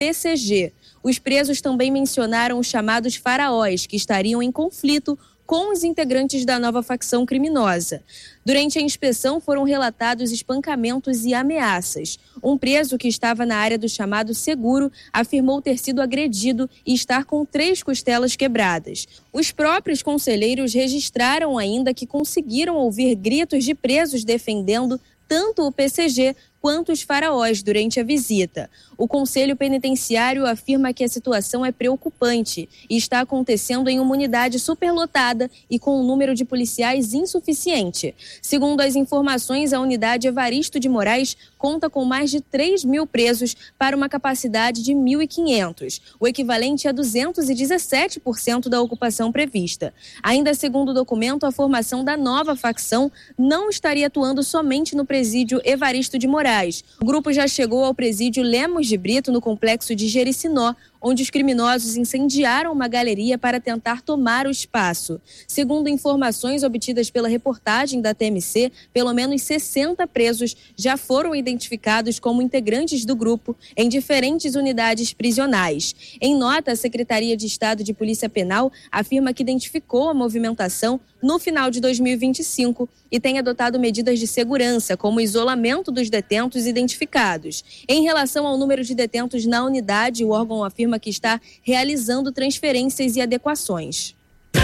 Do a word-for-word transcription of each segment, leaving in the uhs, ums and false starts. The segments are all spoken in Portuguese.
P C G. Os presos também mencionaram os chamados faraós, que estariam em conflito com os integrantes da nova facção criminosa. Durante a inspeção foram relatados espancamentos e ameaças. Um preso que estava na área do chamado seguro afirmou ter sido agredido e estar com três costelas quebradas. Os próprios conselheiros registraram ainda que conseguiram ouvir gritos de presos defendendo tanto o P C G quanto os faraós durante a visita. O Conselho Penitenciário afirma que a situação é preocupante e está acontecendo em uma unidade superlotada e com um número de policiais insuficiente. Segundo as informações, a unidade Evaristo de Moraes conta com mais de três mil presos para uma capacidade de mil e quinhentos, o equivalente a duzentos e dezessete por cento da ocupação prevista. Ainda segundo o documento, a formação da nova facção não estaria atuando somente no presídio Evaristo de Moraes. O grupo já chegou ao presídio Lemos de Brito, no complexo de Jericinó, onde os criminosos incendiaram uma galeria para tentar tomar o espaço. Segundo informações obtidas pela reportagem da T M C, pelo menos sessenta presos já foram identificados como integrantes do grupo em diferentes unidades prisionais. Em nota, a Secretaria de Estado de Polícia Penal afirma que identificou a movimentação no final de dois mil e vinte e cinco e tem adotado medidas de segurança, como o isolamento dos detentos identificados. Em relação ao número de detentos na unidade, o órgão afirma que está realizando transferências e adequações.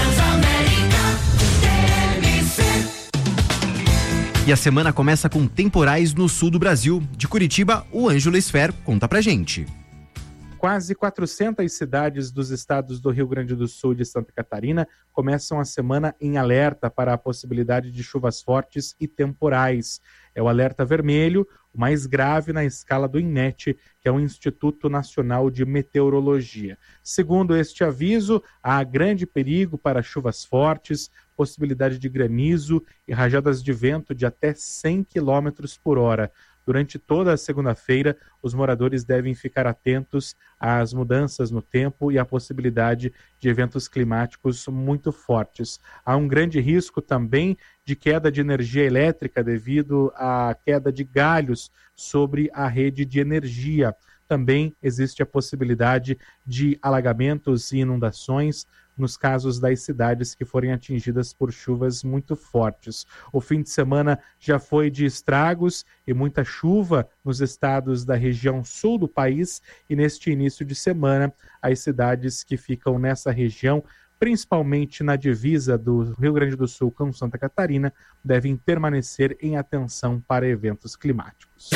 E a semana começa com temporais no sul do Brasil. De Curitiba, o Ângelo Esfer conta pra gente. Quase quatrocentas cidades dos estados do Rio Grande do Sul e de Santa Catarina começam a semana em alerta para a possibilidade de chuvas fortes e temporais. É o alerta vermelho, o mais grave na escala do INMET, que é o Instituto Nacional de Meteorologia. Segundo este aviso, há grande perigo para chuvas fortes, possibilidade de granizo e rajadas de vento de até cem quilômetros por hora. Durante toda a segunda-feira, os moradores devem ficar atentos às mudanças no tempo e à possibilidade de eventos climáticos muito fortes. Há um grande risco também de queda de energia elétrica devido à queda de galhos sobre a rede de energia. Também existe a possibilidade de alagamentos e inundações nos casos das cidades que forem atingidas por chuvas muito fortes. O fim de semana já foi de estragos e muita chuva nos estados da região sul do país, e neste início de semana, as cidades que ficam nessa região, principalmente na divisa do Rio Grande do Sul com Santa Catarina, devem permanecer em atenção para eventos climáticos.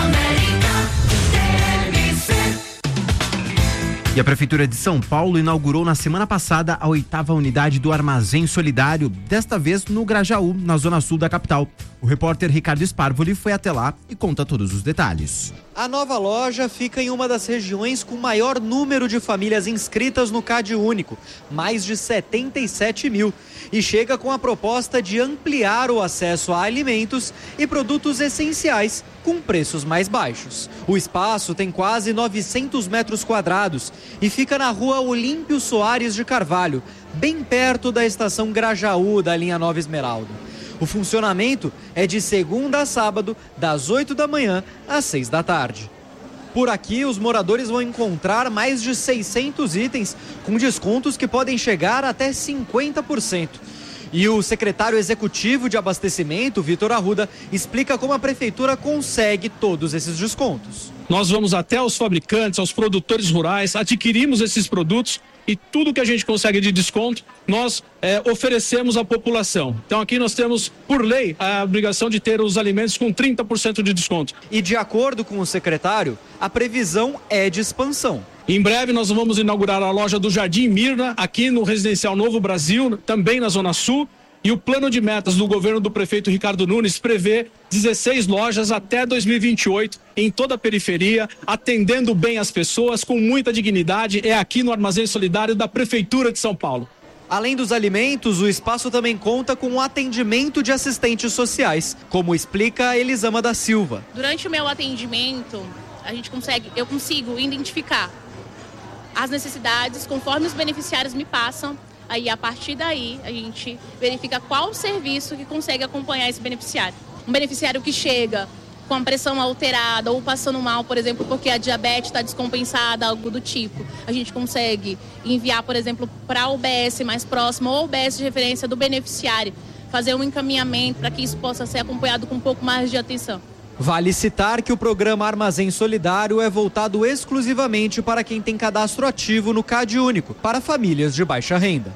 E a Prefeitura de São Paulo inaugurou na semana passada a oitava unidade do Armazém Solidário, desta vez no Grajaú, na zona sul da capital. O repórter Ricardo Sparvoli foi até lá e conta todos os detalhes. A nova loja fica em uma das regiões com maior número de famílias inscritas no Cade Único, mais de setenta e sete mil, e chega com a proposta de ampliar o acesso a alimentos e produtos essenciais com preços mais baixos. O espaço tem quase novecentos metros quadrados e fica na rua Olímpio Soares de Carvalho, bem perto da estação Grajaú da linha Nova Esmeralda. O funcionamento é de segunda a sábado, das oito da manhã às seis da tarde. Por aqui, os moradores vão encontrar mais de seiscentos itens com descontos que podem chegar até cinquenta por cento. E o secretário executivo de abastecimento, Vitor Arruda, explica como a prefeitura consegue todos esses descontos. Nós vamos até os fabricantes, aos produtores rurais, adquirimos esses produtos e tudo que a gente consegue de desconto, nós é, oferecemos à população. Então aqui nós temos, por lei, a obrigação de ter os alimentos com trinta por cento de desconto. E de acordo com o secretário, a previsão é de expansão. Em breve nós vamos inaugurar a loja do Jardim Mirna, aqui no Residencial Novo Brasil, também na Zona Sul. E o plano de metas do governo do prefeito Ricardo Nunes prevê dezesseis lojas até dois mil e vinte e oito em toda a periferia, atendendo bem as pessoas com muita dignidade. É aqui no Armazém Solidário da Prefeitura de São Paulo. Além dos alimentos, o espaço também conta com o atendimento de assistentes sociais, como explica a Elisama da Silva. Durante o meu atendimento, a gente consegue, eu consigo identificar as necessidades conforme os beneficiários me passam. Aí, a partir daí, a gente verifica qual serviço que consegue acompanhar esse beneficiário. Um beneficiário que chega com a pressão alterada ou passando mal, por exemplo, porque a diabetes está descompensada, algo do tipo. A gente consegue enviar, por exemplo, para a U B S mais próxima ou U B S de referência do beneficiário, fazer um encaminhamento para que isso possa ser acompanhado com um pouco mais de atenção. Vale citar que o programa Armazém Solidário é voltado exclusivamente para quem tem cadastro ativo no CAD Único, para famílias de baixa renda.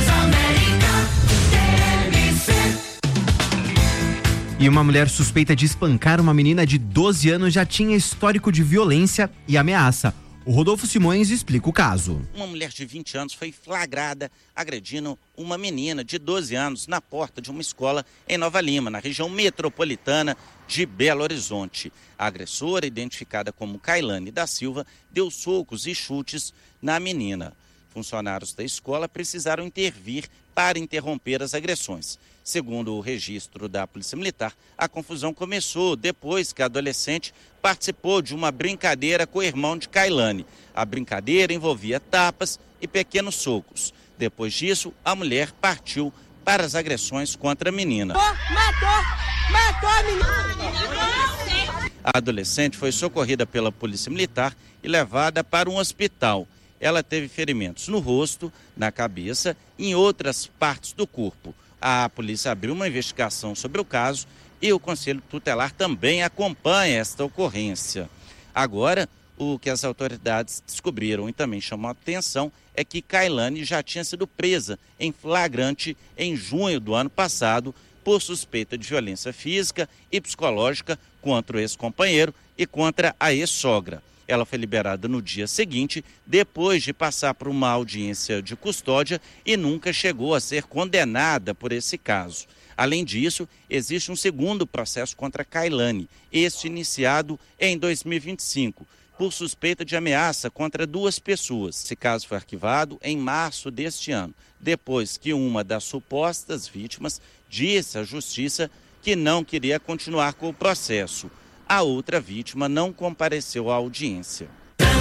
E uma mulher suspeita de espancar uma menina de doze anos já tinha histórico de violência e ameaça. O Rodolfo Simões explica o caso. Uma mulher de vinte anos foi flagrada agredindo uma menina de doze anos na porta de uma escola em Nova Lima, na região metropolitana de Belo Horizonte. A agressora, identificada como Kailane da Silva, deu socos e chutes na menina. Funcionários da escola precisaram intervir para interromper as agressões. Segundo o registro da Polícia Militar, a confusão começou depois que a adolescente participou de uma brincadeira com o irmão de Kailane. A brincadeira envolvia tapas e pequenos socos. Depois disso, a mulher partiu para as agressões contra a menina. Matou! Matou a menina! A adolescente foi socorrida pela Polícia Militar e levada para um hospital. Ela teve ferimentos no rosto, na cabeça e em outras partes do corpo. A polícia abriu uma investigação sobre o caso e o Conselho Tutelar também acompanha esta ocorrência. Agora, o que as autoridades descobriram e também chamou a atenção é que Kailane já tinha sido presa em flagrante em junho do ano passado por suspeita de violência física e psicológica contra o ex-companheiro e contra a ex-sogra. Ela foi liberada no dia seguinte, depois de passar por uma audiência de custódia e nunca chegou a ser condenada por esse caso. Além disso, existe um segundo processo contra Kailane, este iniciado em dois mil e vinte e cinco, por suspeita de ameaça contra duas pessoas. Esse caso foi arquivado em março deste ano, depois que uma das supostas vítimas disse à justiça que não queria continuar com o processo. A outra vítima não compareceu à audiência.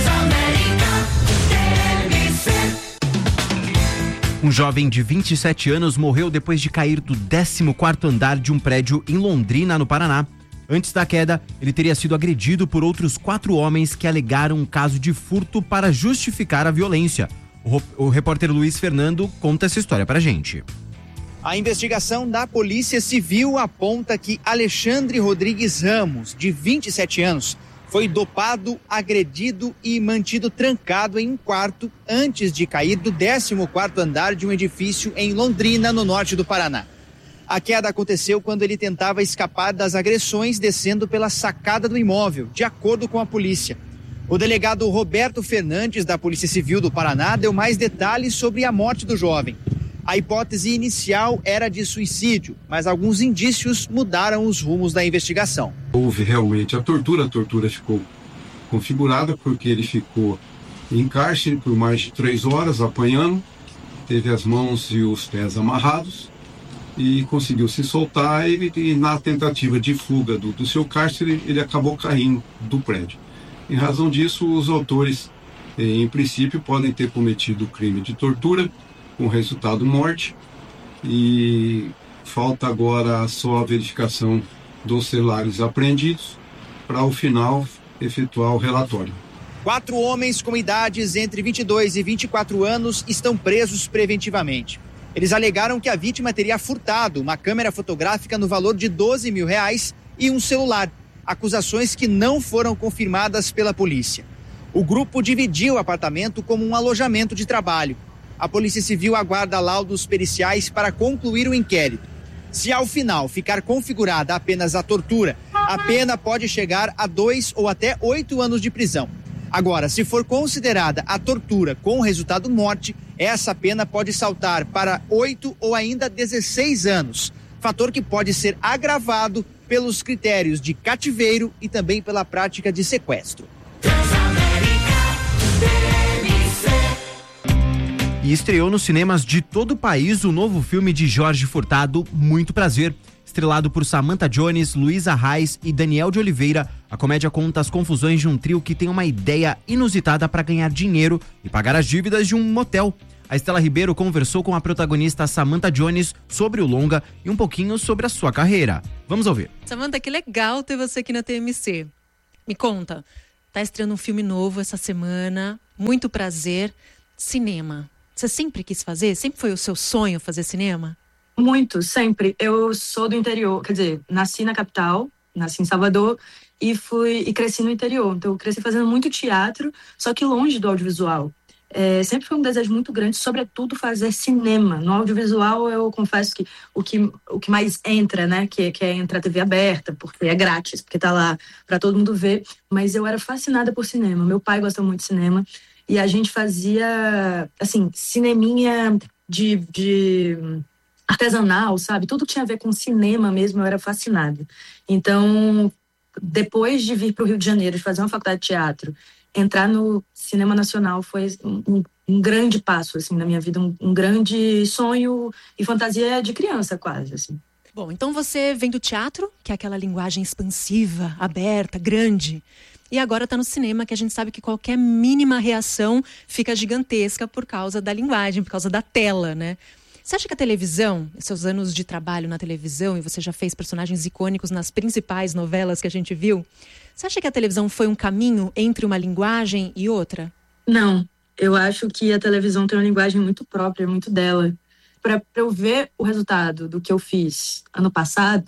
Um jovem de vinte e sete anos morreu depois de cair do décimo quarto andar de um prédio em Londrina, no Paraná. Antes da queda, ele teria sido agredido por outros quatro homens que alegaram um caso de furto para justificar a violência. O, o repórter Luiz Fernando conta essa história pra gente. A investigação da Polícia Civil aponta que Alexandre Rodrigues Ramos, de vinte e sete anos, foi dopado, agredido e mantido trancado em um quarto antes de cair do décimo quarto andar de um edifício em Londrina, no norte do Paraná. A queda aconteceu quando ele tentava escapar das agressões descendo pela sacada do imóvel, de acordo com a polícia. O delegado Roberto Fernandes, da Polícia Civil do Paraná, deu mais detalhes sobre a morte do jovem. A hipótese inicial era de suicídio, mas alguns indícios mudaram os rumos da investigação. Houve realmente a tortura, a tortura ficou configurada porque ele ficou em cárcere por mais de três horas apanhando, teve as mãos e os pés amarrados e conseguiu se soltar e, e na tentativa de fuga do, do seu cárcere ele acabou caindo do prédio. Em razão disso, os autores, em princípio, podem ter cometido o crime de tortura, com resultado morte, e falta agora só a verificação dos celulares apreendidos para o final efetuar o relatório. Quatro homens com idades entre vinte e dois e vinte e quatro anos estão presos preventivamente. Eles alegaram que a vítima teria furtado uma câmera fotográfica no valor de doze mil reais e um celular, acusações que não foram confirmadas pela polícia. O grupo dividiu o apartamento como um alojamento de trabalho. A Polícia Civil aguarda laudos periciais para concluir o inquérito. Se ao final ficar configurada apenas a tortura, a pena pode chegar a dois ou até oito anos de prisão. Agora, se for considerada a tortura com resultado morte, essa pena pode saltar para oito ou ainda dezesseis anos, fator que pode ser agravado pelos critérios de cativeiro e também pela prática de sequestro. E estreou nos cinemas de todo o país o novo filme de Jorge Furtado, Muito Prazer. Estrelado por Samantha Jones, Luísa Reis e Daniel de Oliveira, a comédia conta as confusões de um trio que tem uma ideia inusitada para ganhar dinheiro e pagar as dívidas de um motel. A Estela Ribeiro conversou com a protagonista Samantha Jones sobre o longa e um pouquinho sobre a sua carreira. Vamos ouvir. Samantha, que legal ter você aqui na T M C. Me conta, tá estreando um filme novo essa semana, muito prazer, cinema. Você sempre quis fazer? Sempre foi o seu sonho fazer cinema? Muito, sempre. Eu sou do interior, quer dizer, nasci na capital, nasci em Salvador e fui e cresci no interior. Então eu cresci fazendo muito teatro, só que longe do audiovisual. É, sempre foi um desejo muito grande, sobretudo fazer cinema. No audiovisual eu confesso que o que, o que mais entra, né, que, que é entrar T V aberta, porque é grátis, porque tá lá para todo mundo ver. Mas eu era fascinada por cinema. Meu pai gosta muito de cinema e a gente fazia, assim, cineminha de... de artesanal, sabe? Tudo que tinha a ver com cinema mesmo, eu era fascinada. Então, depois de vir para o Rio de Janeiro, de fazer uma faculdade de teatro, entrar no cinema nacional foi um, um grande passo, assim, na minha vida, um, um grande sonho e fantasia de criança, quase, assim. Bom, então você vem do teatro, que é aquela linguagem expansiva, aberta, grande, e agora está no cinema, que a gente sabe que qualquer mínima reação fica gigantesca por causa da linguagem, por causa da tela, né? Você acha que a televisão, seus anos de trabalho na televisão, e você já fez personagens icônicos nas principais novelas que a gente viu, você acha que a televisão foi um caminho entre uma linguagem e outra? Não, eu acho que a televisão tem uma linguagem muito própria, muito dela. Para eu ver o resultado do que eu fiz ano passado,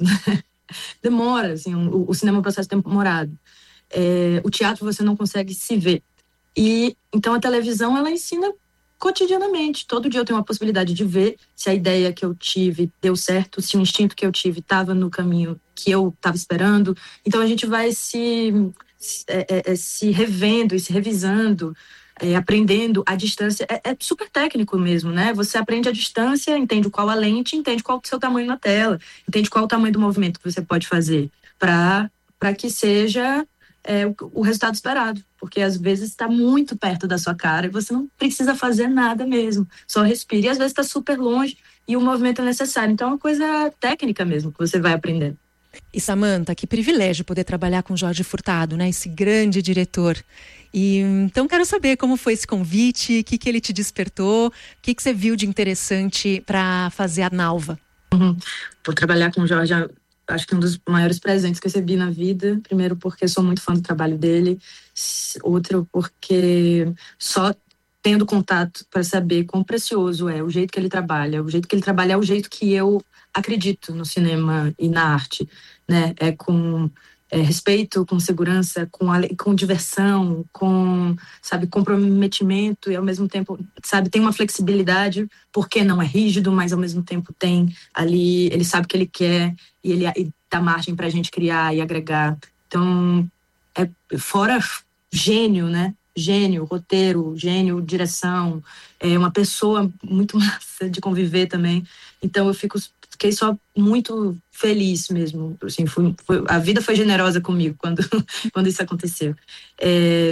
demora, assim, o, o cinema é um processo demorado. É, o teatro você não consegue se ver. E então a televisão, ela ensina cotidianamente. Todo dia eu tenho uma possibilidade de ver se a ideia que eu tive deu certo, se o instinto que eu tive estava no caminho que eu estava esperando. Então a gente vai se, é, é, se revendo e se revisando, é, aprendendo à distância. É, é super técnico mesmo, né? Você aprende à distância, entende qual a lente, entende qual é o seu tamanho na tela, entende qual é o tamanho do movimento que você pode fazer para para que seja é, o, o resultado esperado. Porque às vezes está muito perto da sua cara e você não precisa fazer nada mesmo, só respira. E às vezes está super longe e o movimento é necessário. Então é uma coisa técnica mesmo que você vai aprendendo. E Samantha, que privilégio poder trabalhar com Jorge Furtado, né? Esse grande diretor. E então quero saber como foi esse convite, o que, que ele te despertou, o que, que você viu de interessante para fazer a Nalva. Uhum. Por trabalhar com o Jorge, acho que um dos maiores presentes que eu recebi na vida. Primeiro porque sou muito fã do trabalho dele. Outro porque só tendo contato para saber quão precioso é o jeito que ele trabalha. O jeito que ele trabalha é o jeito que eu acredito no cinema e na arte, né? É com é, respeito, com segurança, com, com diversão, com, sabe, comprometimento e ao mesmo tempo, sabe, tem uma flexibilidade porque não é rígido, mas ao mesmo tempo tem ali, ele sabe o que ele quer e ele e dá margem pra gente criar e agregar. Então, é fora gênio, né? Gênio, roteiro, gênio, direção, é uma pessoa muito massa de conviver também. Então eu fico, fiquei só muito feliz mesmo, assim, foi, foi, a vida foi generosa comigo quando, quando isso aconteceu. É,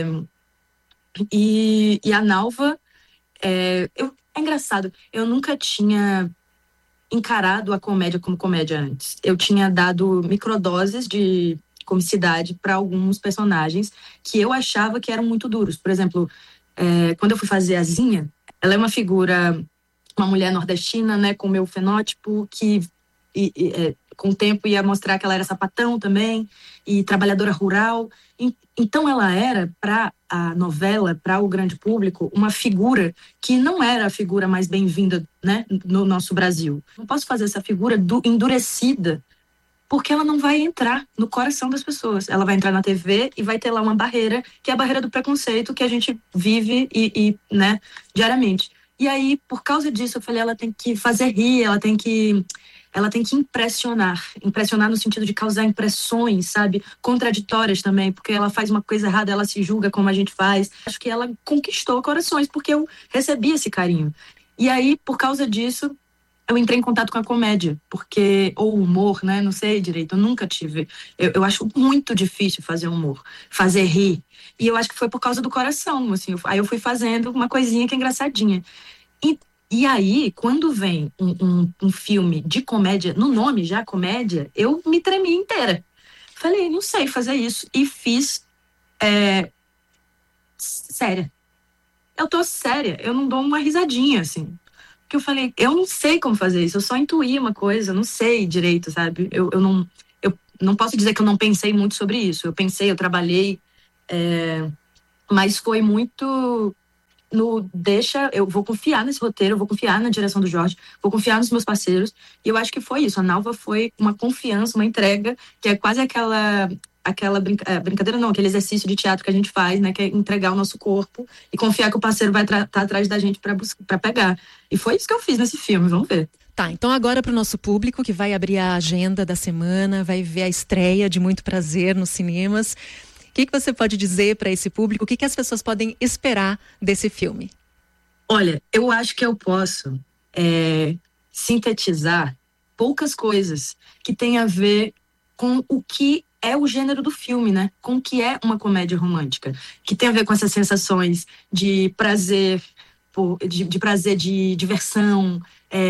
e, e a Nalva, é, eu, é engraçado, eu nunca tinha encarado a comédia como comédia antes. Eu tinha dado microdoses de comicidade para alguns personagens que eu achava que eram muito duros. Por exemplo, é, quando eu fui fazer a Zinha, ela é uma figura, uma mulher nordestina, né, com o meu fenótipo, que e, e, é, com o tempo ia mostrar que ela era sapatão também, e trabalhadora rural. E, então ela era, para a novela, para o grande público, uma figura que não era a figura mais bem-vinda, né, no nosso Brasil. Não posso fazer essa figura do, endurecida, porque ela não vai entrar no coração das pessoas. Ela vai entrar na T V e vai ter lá uma barreira, que é a barreira do preconceito que a gente vive e, e, né, diariamente. E aí, por causa disso, eu falei, ela tem que fazer rir, ela tem que, ela tem que impressionar. Impressionar no sentido de causar impressões, sabe? Contraditórias também, porque ela faz uma coisa errada, ela se julga como a gente faz. Acho que ela conquistou corações, porque eu recebi esse carinho. E aí, por causa disso, eu entrei em contato com a comédia, porque, ou humor, né, não sei direito, eu nunca tive, eu, eu acho muito difícil fazer humor, fazer rir, e eu acho que foi por causa do coração, assim, eu, aí eu fui fazendo uma coisinha que é engraçadinha, e, e aí, quando vem um, um, um filme de comédia, no nome já, comédia, eu me tremi inteira, falei, não sei fazer isso, e fiz, é, séria. eu tô séria, eu não dou uma risadinha, assim. Porque eu falei, eu não sei como fazer isso, eu só intuí uma coisa, eu não sei direito, sabe? Eu, eu, não, eu não posso dizer que eu não pensei muito sobre isso. Eu pensei, eu trabalhei, é, mas foi muito no deixa, eu vou confiar nesse roteiro, eu vou confiar na direção do Jorge, vou confiar nos meus parceiros. E eu acho que foi isso. A Nalva foi uma confiança, uma entrega, que é quase aquela... aquela brinca... é, brincadeira não, aquele exercício de teatro que a gente faz, né, que é entregar o nosso corpo e confiar que o parceiro vai estar tra- atrás da gente para bus- para pegar. E foi isso que eu fiz nesse filme, vamos ver. Tá, então agora para o nosso público que vai abrir a agenda da semana, vai ver a estreia de Muito Prazer nos cinemas. O que, que você pode dizer para esse público? O que, que as pessoas podem esperar desse filme? Olha, eu acho que eu posso é, sintetizar poucas coisas que têm a ver com o que é o gênero do filme, né? Com o que é uma comédia romântica. Que tem a ver com essas sensações de prazer, de, de prazer, de diversão.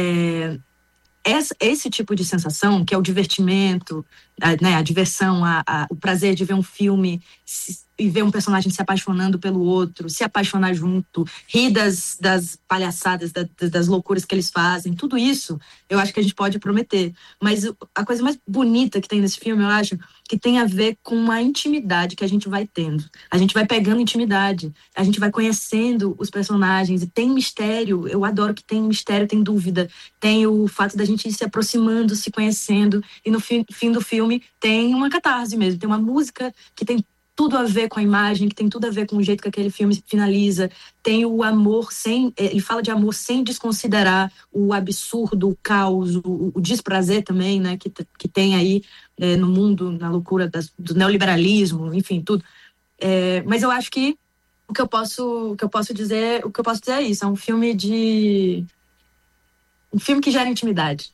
É, esse, esse tipo de sensação, que é o divertimento, a, né, a diversão, a, a, o prazer de ver um filme se, e ver um personagem se apaixonando pelo outro, se apaixonar junto, rir das, das palhaçadas, da, das loucuras que eles fazem, tudo isso eu acho que a gente pode prometer. Mas a coisa mais bonita que tem nesse filme, eu acho, que tem a ver com a intimidade que a gente vai tendo. A gente vai pegando intimidade, a gente vai conhecendo os personagens, e tem mistério, eu adoro que tem mistério, tem dúvida, tem o fato da gente ir se aproximando, se conhecendo, e no fim, fim do filme tem uma catarse mesmo, tem uma música que tem tudo a ver com a imagem, que tem tudo a ver com o jeito que aquele filme finaliza. Tem o amor sem... Ele fala de amor sem desconsiderar o absurdo, o caos, o, o desprazer também, né? Que, que tem aí é, no mundo, na loucura das, do neoliberalismo, enfim, tudo. É, mas eu acho que o que eu posso, o que eu posso dizer, o que eu posso dizer é isso. É um filme de... Um filme que gera intimidade.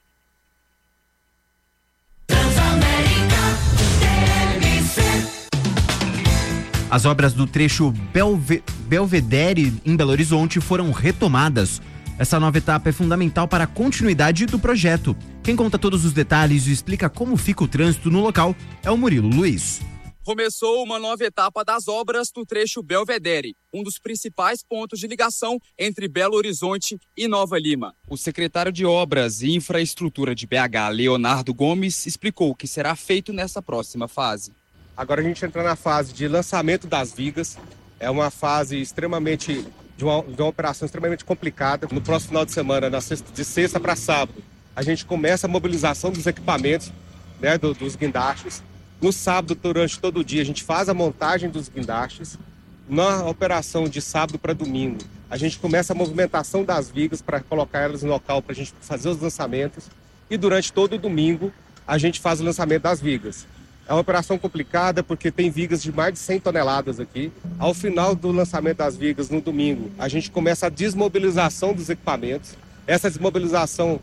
As obras do trecho Belve- Belvedere em Belo Horizonte foram retomadas. Essa nova etapa é fundamental para a continuidade do projeto. Quem conta todos os detalhes e explica como fica o trânsito no local é o Murilo Luiz. Começou uma nova etapa das obras do trecho Belvedere, um dos principais pontos de ligação entre Belo Horizonte e Nova Lima. O secretário de Obras e Infraestrutura de B H, Leonardo Gomes, explicou o que será feito nessa próxima fase. Agora a gente entra na fase de lançamento das vigas. É uma fase extremamente, de uma, de uma operação extremamente complicada. No próximo final de semana, na sexta, de sexta para sábado, a gente começa a mobilização dos equipamentos, né, do, dos guindastes. No sábado, durante todo o dia, a gente faz a montagem dos guindastes. Na operação de sábado para domingo, a gente começa a movimentação das vigas para colocar elas no local para a gente fazer os lançamentos. E durante todo o domingo, a gente faz o lançamento das vigas. É uma operação complicada porque tem vigas de mais de cem toneladas aqui. Ao final do lançamento das vigas, no domingo, a gente começa a desmobilização dos equipamentos. Essa desmobilização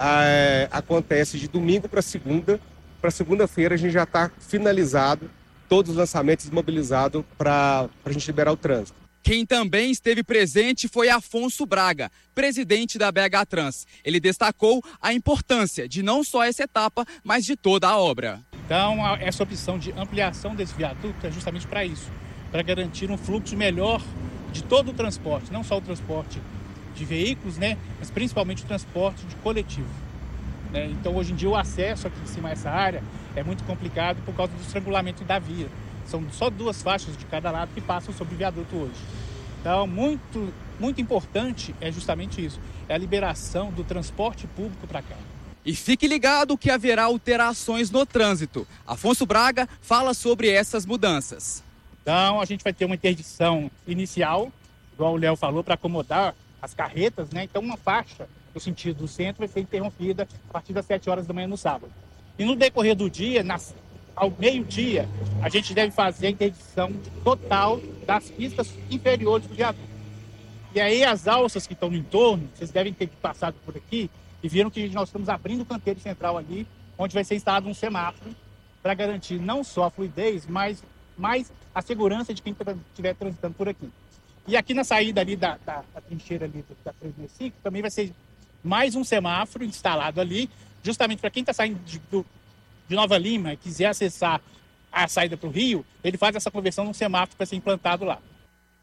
é, acontece de domingo para segunda. Para segunda-feira a gente já está finalizado todos os lançamentos desmobilizados para a gente liberar o trânsito. Quem também esteve presente foi Afonso Braga, presidente da B H Trans. Ele destacou a importância de não só essa etapa, mas de toda a obra. Então, essa opção de ampliação desse viaduto é justamente para isso, para garantir um fluxo melhor de todo o transporte, não só o transporte de veículos, né, mas principalmente o transporte de coletivo. Né? Então, hoje em dia, o acesso aqui em cima a essa área é muito complicado por causa do estrangulamento da via. São só duas faixas de cada lado que passam sobre o viaduto hoje. Então, muito, muito importante é justamente isso, é a liberação do transporte público para cá. E fique ligado que haverá alterações no trânsito. Afonso Braga fala sobre essas mudanças. Então, a gente vai ter uma interdição inicial, igual o Léo falou, para acomodar as carretas, né? Então, uma faixa no sentido do centro vai ser interrompida a partir das sete horas da manhã no sábado. E no decorrer do dia, nas, ao meio-dia, a gente deve fazer a interdição total das pistas inferiores do viaduto. E aí, as alças que estão no entorno, vocês devem ter passado por aqui, e viram que nós estamos abrindo o canteiro central ali, onde vai ser instalado um semáforo para garantir não só a fluidez, mas mais a segurança de quem estiver transitando por aqui. E aqui na saída ali da, da, da trincheira ali da trezentos e sessenta e cinco, também vai ser mais um semáforo instalado ali, justamente para quem está saindo de, do, de Nova Lima e quiser acessar a saída para o Rio, ele faz essa conversão num semáforo para ser implantado lá.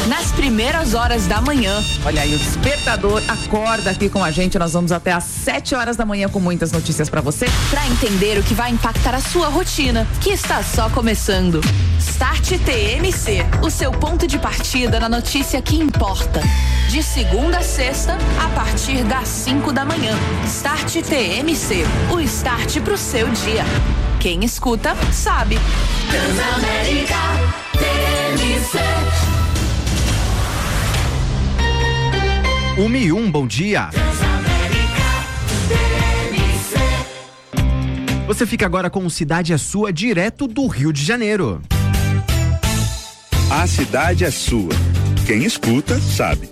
nas primeiras horas da manhã. Olha aí, o Despertador acorda aqui com a gente. Nós vamos até às sete horas da manhã com muitas notícias para você. Para entender o que vai impactar a sua rotina, que está só começando. Start T M C, o seu ponto de partida na notícia que importa. De segunda a sexta, a partir das cinco da manhã. Start T M C, o start pro seu dia. Quem escuta, sabe. Transamérica T M C. Uma e um, bom dia. Você fica agora com Cidade é Sua, direto do Rio de Janeiro. A cidade é sua. Quem escuta, sabe.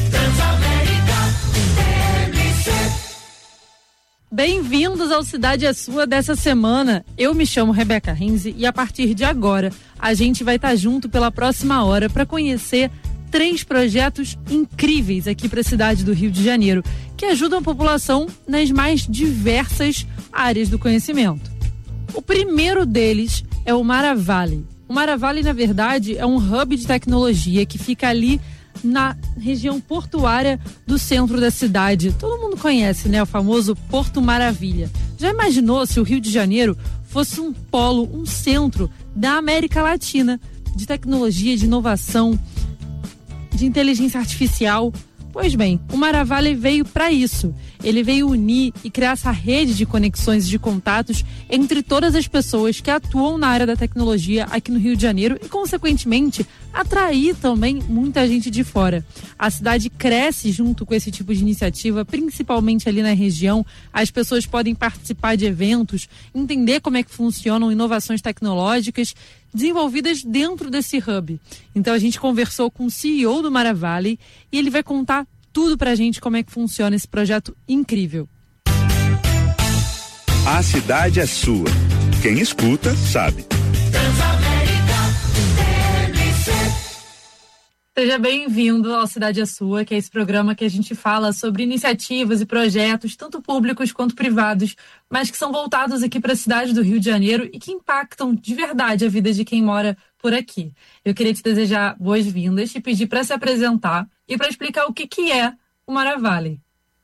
Bem-vindos ao Cidade é Sua dessa semana. Eu me chamo Rebeca Renzi e a partir de agora a gente vai estar junto pela próxima hora para conhecer três projetos incríveis aqui para a cidade do Rio de Janeiro, que ajudam a população nas mais diversas áreas do conhecimento. O primeiro deles é o Maravale. O Maravale, na verdade, é um hub de tecnologia que fica ali na região portuária do centro da cidade. Todo mundo conhece, né? O famoso Porto Maravilha. Já imaginou se o Rio de Janeiro fosse um polo, um centro da América Latina de tecnologia, de inovação, de inteligência artificial? Pois bem, o Maravale veio para isso. Ele veio unir e criar essa rede de conexões e de contatos entre todas as pessoas que atuam na área da tecnologia aqui no Rio de Janeiro e, consequentemente, atrair também muita gente de fora. A cidade cresce junto com esse tipo de iniciativa, principalmente ali na região. As pessoas podem participar de eventos, entender como é que funcionam inovações tecnológicas desenvolvidas dentro desse hub. Então a gente conversou com o C E O do Maravale e ele vai contar tudo pra gente como é que funciona esse projeto incrível. A cidade é sua. Quem escuta, sabe. Seja bem-vindo ao Cidade é Sua, que é esse programa que a gente fala sobre iniciativas e projetos, tanto públicos quanto privados, mas que são voltados aqui para a cidade do Rio de Janeiro e que impactam de verdade a vida de quem mora por aqui. Eu queria te desejar boas-vindas e pedir para se apresentar e para explicar o que, que é o Maravale.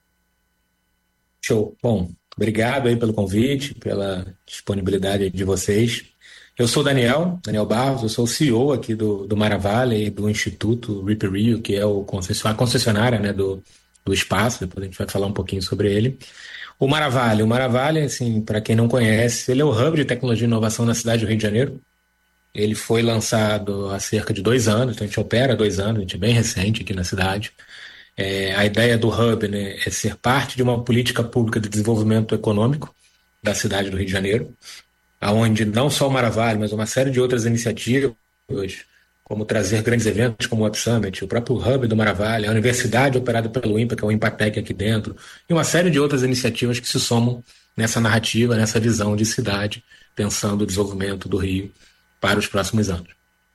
Show. Bom, obrigado aí pelo convite, pela disponibilidade de vocês. Eu sou o Daniel, Daniel Barros, eu sou o C E O aqui do, do Maravale e do Instituto Rip Rio, que é o concessionária, a concessionária, né, do, do espaço. Depois a gente vai falar um pouquinho sobre ele. O Maravale, o Maravale, assim, para quem não conhece, ele é o hub de tecnologia e inovação na cidade do Rio de Janeiro. Ele foi lançado há cerca de dois anos, então a gente opera há dois anos, a gente é bem recente aqui na cidade. É, a ideia do hub, né, é ser parte de uma política pública de desenvolvimento econômico da cidade do Rio de Janeiro, onde não só o Maravale, mas uma série de outras iniciativas, como trazer grandes eventos como o Web Summit, o próprio Hub do Maravale, a universidade operada pelo IMPA, que é o Impatec aqui dentro, e uma série de outras iniciativas que se somam nessa narrativa, nessa visão de cidade, pensando o desenvolvimento do Rio para os próximos anos.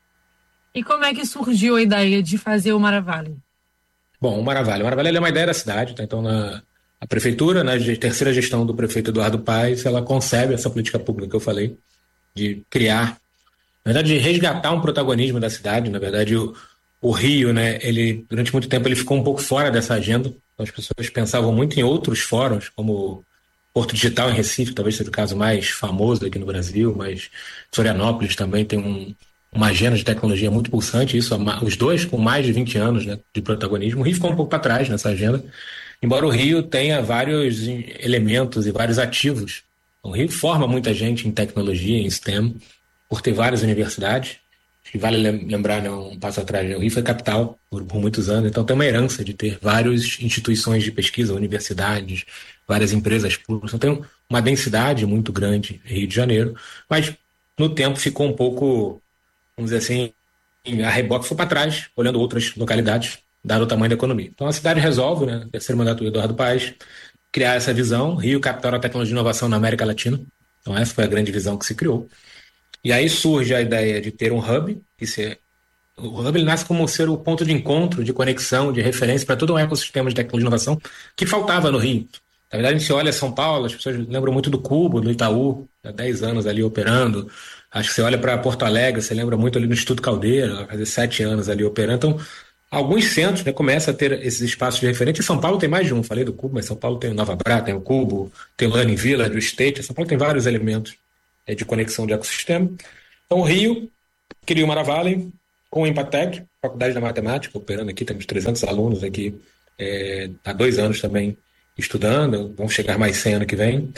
E como é que surgiu a ideia de fazer o Maravale? Bom, o Maravale. O Maravale é uma ideia da cidade, tá? Então na a prefeitura, na terceira gestão do prefeito Eduardo Paes, ela concebe essa política pública que eu falei, de criar, na verdade, de resgatar um protagonismo da cidade. Na verdade, o, o Rio, né, ele, durante muito tempo, ele ficou um pouco fora dessa agenda. Então, as pessoas pensavam muito em outros fóruns, como Porto Digital em Recife, talvez seja o caso mais famoso aqui no Brasil, mas Florianópolis também tem um, uma agenda de tecnologia muito pulsante, isso, os dois com mais de vinte anos, né, de protagonismo. O Rio ficou um pouco para trás nessa agenda, embora o Rio tenha vários elementos e vários ativos. O Rio forma muita gente em tecnologia, em STEM, por ter várias universidades. Acho que vale lembrar, né, um passo atrás, né, o Rio foi capital por, por muitos anos, então tem uma herança de ter várias instituições de pesquisa, universidades, várias empresas públicas. Então tem uma densidade muito grande em Rio de Janeiro, mas no tempo ficou um pouco, vamos dizer assim, a reboque, foi para trás, olhando outras localidades, dado o tamanho da economia. Então a cidade resolve, né, no terceiro mandato do Eduardo Paes, criar essa visão, Rio, capital da tecnologia e inovação na América Latina. Então essa foi a grande visão que se criou. E aí surge a ideia de ter um hub, que se, o hub ele nasce como ser o ponto de encontro, de conexão, de referência para todo um ecossistema de tecnologia e inovação que faltava no Rio. Na verdade, a gente olha São Paulo, as pessoas lembram muito do Cubo, do Itaú, há dez anos ali operando. Acho que você olha para Porto Alegre, você lembra muito ali do Instituto Caldeira, há sete anos ali operando. Então, alguns centros, né, começam a ter esses espaços de referência. Em São Paulo tem mais de um, falei do Cubo, mas São Paulo tem o Nova Bra, tem o Cubo, tem o Learning Village, o State. São Paulo tem vários elementos é, de conexão de ecossistema. Então o Rio cria o Maravale com o Empatec, Faculdade da Matemática, operando aqui, temos trezentos alunos aqui é, há dois anos também estudando, vão chegar mais cem ano que vem.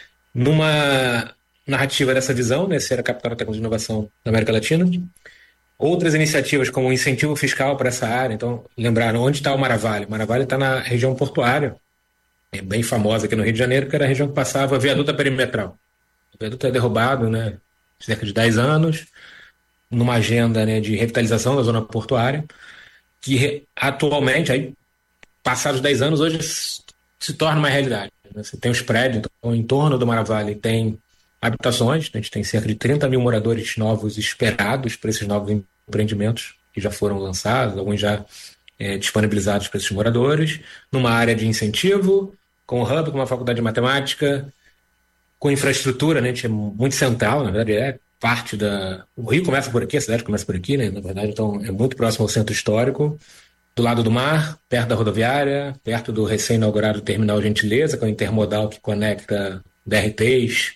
Numa narrativa dessa visão, né, ser a capital da tecnologia de inovação da América Latina. Outras iniciativas como o incentivo fiscal para essa área. Então, lembraram onde está o Maravale? O Maravale está na região portuária, é bem famosa aqui no Rio de Janeiro, que era a região que passava a viaduta perimetral. O viaduto é derrubado, né, cerca de dez anos, numa agenda, né, de revitalização da zona portuária, que atualmente, aí, passados dez anos, hoje se torna uma realidade. Você tem os prédios, então, em torno do Maravale tem habitações, a gente tem cerca de trinta mil moradores novos esperados para esses novos empreendimentos que já foram lançados, alguns já é, disponibilizados para esses moradores, numa área de incentivo, com o hub, com uma faculdade de matemática, com infraestrutura, né, a gente é muito central, na verdade é parte da... O Rio começa por aqui, a cidade começa por aqui, né, na verdade, então é muito próximo ao centro histórico, do lado do mar, perto da rodoviária, perto do recém-inaugurado Terminal Gentileza, que é o intermodal que conecta D R Ts,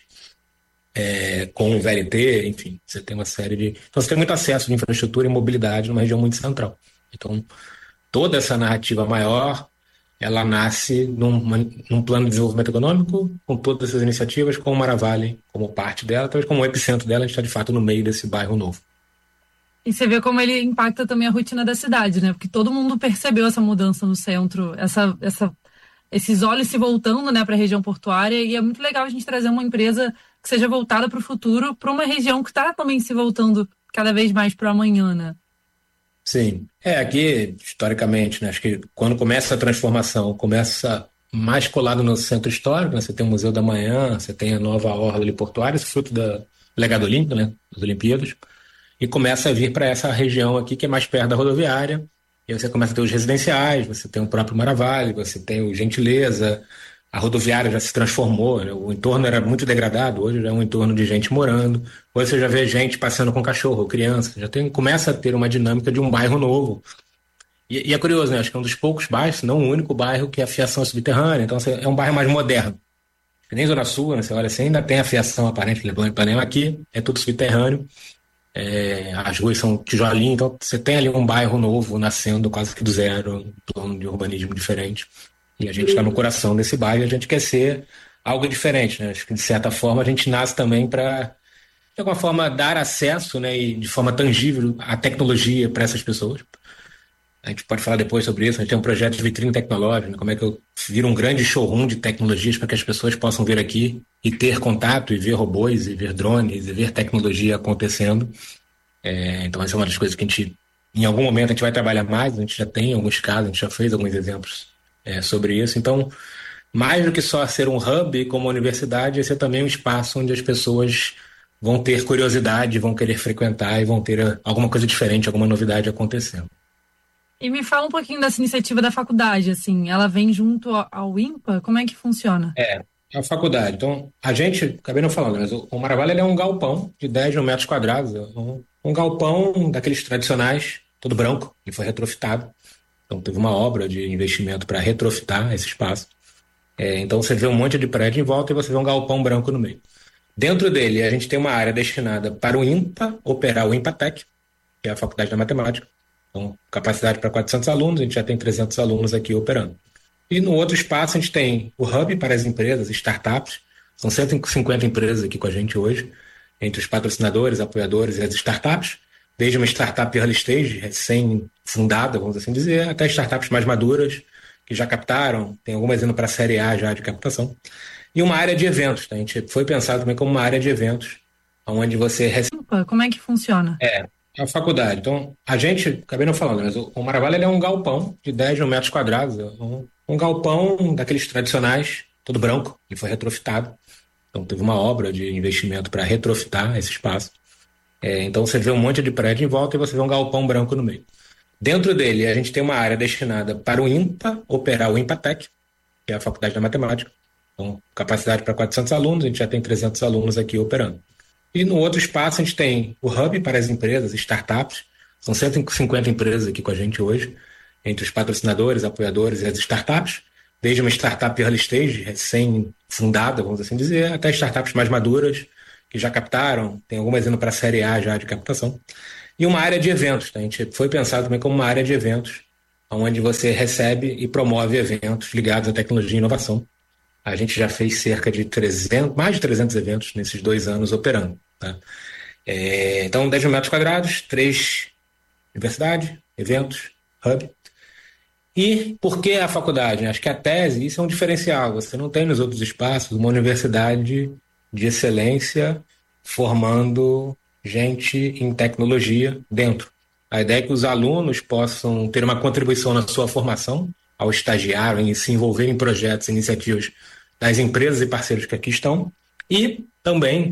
É, com o V L T, enfim, você tem uma série de... Então você tem muito acesso de infraestrutura e mobilidade numa região muito central. Então, toda essa narrativa maior, ela nasce num, num plano de desenvolvimento econômico, com todas essas iniciativas, com o Maravale como parte dela, talvez como o epicentro dela, a gente está de fato no meio desse bairro novo. E você vê como ele impacta também a rotina da cidade, né? Porque todo mundo percebeu essa mudança no centro, essa... essa... esses olhos se voltando, né, para a região portuária, e é muito legal a gente trazer uma empresa que seja voltada para o futuro, para uma região que está também se voltando cada vez mais para o amanhã, né? Sim. É, aqui, historicamente, né, acho que quando começa a transformação, começa mais colado no centro histórico, né, você tem o Museu da Manhã, você tem a nova orla ali portuária, esse fruto do legado olímpico, né, das Olimpíadas, e começa a vir para essa região aqui, que é mais perto da rodoviária. E aí você começa a ter os residenciais, você tem o próprio Maravale, você tem o Gentileza, a rodoviária já se transformou, né? O entorno era muito degradado, hoje já é um entorno de gente morando, hoje você já vê gente passeando com cachorro, criança, já tem, começa a ter uma dinâmica de um bairro novo. E, e é curioso, né? Acho que é um dos poucos bairros, se não o único bairro que a fiação é subterrânea, então é um bairro mais moderno. Nem Zona Sul, né? Você olha assim, ainda tem a fiação aparente, Leblon e Ipanema, aqui é tudo subterrâneo. É, as ruas são tijolinho, então você tem ali um bairro novo nascendo quase que do zero, um plano de urbanismo diferente, e a gente está no coração desse bairro e a gente quer ser algo diferente, né? Acho que de certa forma a gente nasce também para, de alguma forma, dar acesso, né, e de forma tangível à tecnologia para essas pessoas. A gente pode falar depois sobre isso, a gente tem um projeto de vitrine tecnológica, né? Como é que eu viro um grande showroom de tecnologias para que as pessoas possam vir aqui e ter contato, e ver robôs, e ver drones, e ver tecnologia acontecendo. É, então essa é uma das coisas que a gente, em algum momento, a gente vai trabalhar mais, a gente já tem alguns casos, a gente já fez alguns exemplos é, sobre isso. Então, mais do que só ser um hub como universidade, esse é também um espaço onde as pessoas vão ter curiosidade, vão querer frequentar e vão ter alguma coisa diferente, alguma novidade acontecendo. E me fala um pouquinho dessa iniciativa da faculdade, assim, ela vem junto ao INPA? Como é que funciona? É, a faculdade. Então, a gente, acabei não falando, mas o Maravale ele é um galpão de dez mil metros quadrados, um, um galpão daqueles tradicionais, todo branco, que foi retrofitado. Então, teve uma obra de investimento para retrofitar esse espaço. É, então, você vê um monte de prédio em volta e você vê um galpão branco no meio. Dentro dele, a gente tem uma área destinada para o INPA operar o Empatec, que é a Faculdade da Matemática. Então, capacidade para quatrocentos alunos, a gente já tem trezentos alunos aqui operando. E no outro espaço a gente tem o hub para as empresas, startups, são cento e cinquenta empresas aqui com a gente hoje, entre os patrocinadores, apoiadores e as startups, desde uma startup early stage, recém-fundada, vamos assim dizer, até startups mais maduras, que já captaram, tem algumas indo para a série A já de captação. E uma área de eventos, tá? A gente foi pensado também como uma área de eventos, onde você recebe... Como é que funciona? É, a faculdade. Então, a gente, acabei não falando, mas o, o Maravale ele é um galpão de dez mil metros quadrados, um, um galpão daqueles tradicionais, todo branco, ele foi retrofitado. Então, teve uma obra de investimento para retrofitar esse espaço. É, então, você vê um monte de prédio em volta e você vê um galpão branco no meio. Dentro dele, a gente tem uma área destinada para o INPA operar o Empatec, que é a Faculdade da Matemática. Então, capacidade para quatrocentos alunos, a gente já tem trezentos alunos aqui operando. E no outro espaço a gente tem o hub para as empresas, startups, são cento e cinquenta empresas aqui com a gente hoje, entre os patrocinadores, apoiadores e as startups, desde uma startup early stage, recém-fundada, vamos assim dizer, até startups mais maduras, que já captaram, tem algumas indo para a série A já de captação, e uma área de eventos. Tá? A gente foi pensado também como uma área de eventos, onde você recebe e promove eventos ligados à tecnologia e inovação. A gente já fez cerca de trezentos, mais de trezentos eventos nesses dois anos operando. Tá? É, então, dez mil metros quadrados, três universidades, eventos, hub. E por que a faculdade? Acho que a tese, isso é um diferencial. Você não tem nos outros espaços uma universidade de excelência formando gente em tecnologia dentro. A ideia é que os alunos possam ter uma contribuição na sua formação, ao estagiar, em se envolver em projetos e iniciativas das empresas e parceiros que aqui estão, e também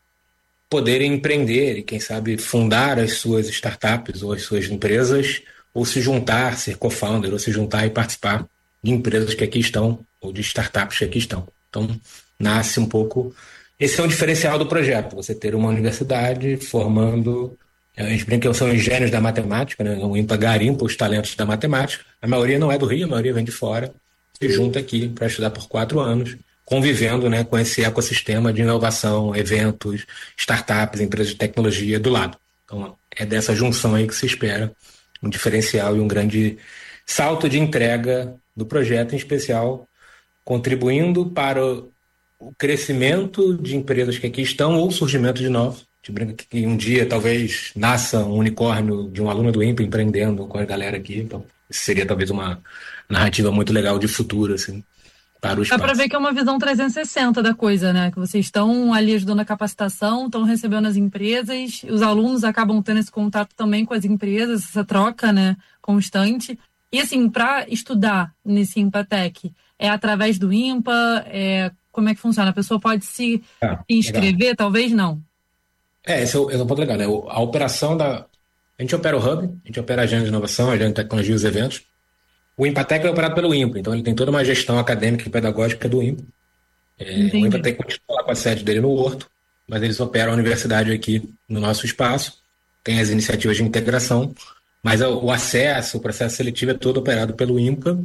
poderem empreender e, quem sabe, fundar as suas startups ou as suas empresas, ou se juntar, ser co-founder, ou se juntar e participar de empresas que aqui estão, ou de startups que aqui estão. Então, nasce um pouco... Esse é um diferencial do projeto, você ter uma universidade formando... A gente brinca que são os gênios da matemática, né? O IMPA garimpa os talentos da matemática. A maioria não é do Rio, a maioria vem de fora. Se junta aqui para estudar por quatro anos, convivendo, né, com esse ecossistema de inovação, eventos, startups, empresas de tecnologia do lado. Então, é dessa junção aí que se espera um diferencial e um grande salto de entrega do projeto, em especial contribuindo para o crescimento de empresas que aqui estão ou surgimento de novos. A gente brinca que um dia talvez nasça um unicórnio de um aluno do IMPA empreendendo com a galera aqui. Então, isso seria talvez uma narrativa muito legal de futuro, assim, para o espaço. Dá para ver que é uma visão trezentos e sessenta da coisa, né? Que vocês estão ali ajudando a capacitação, estão recebendo as empresas, os alunos acabam tendo esse contato também com as empresas, essa troca, né, constante. E assim, para estudar nesse IMPATEC, é através do IMPA? É... Como é que funciona? A pessoa pode se ah, inscrever, legal. Talvez não? É, esse é, o, esse é um ponto legal, né? A operação da... A gente opera o Hub, a gente opera a agenda de inovação, a agenda de tecnologia e os eventos. O IMPATEC é operado pelo IMPA, então ele tem toda uma gestão acadêmica e pedagógica do IMPA. É, o IMPATEC continua com a sede dele no Horto, mas eles operam a universidade aqui no nosso espaço, tem as iniciativas de integração, mas o acesso, o processo seletivo é todo operado pelo IMPA,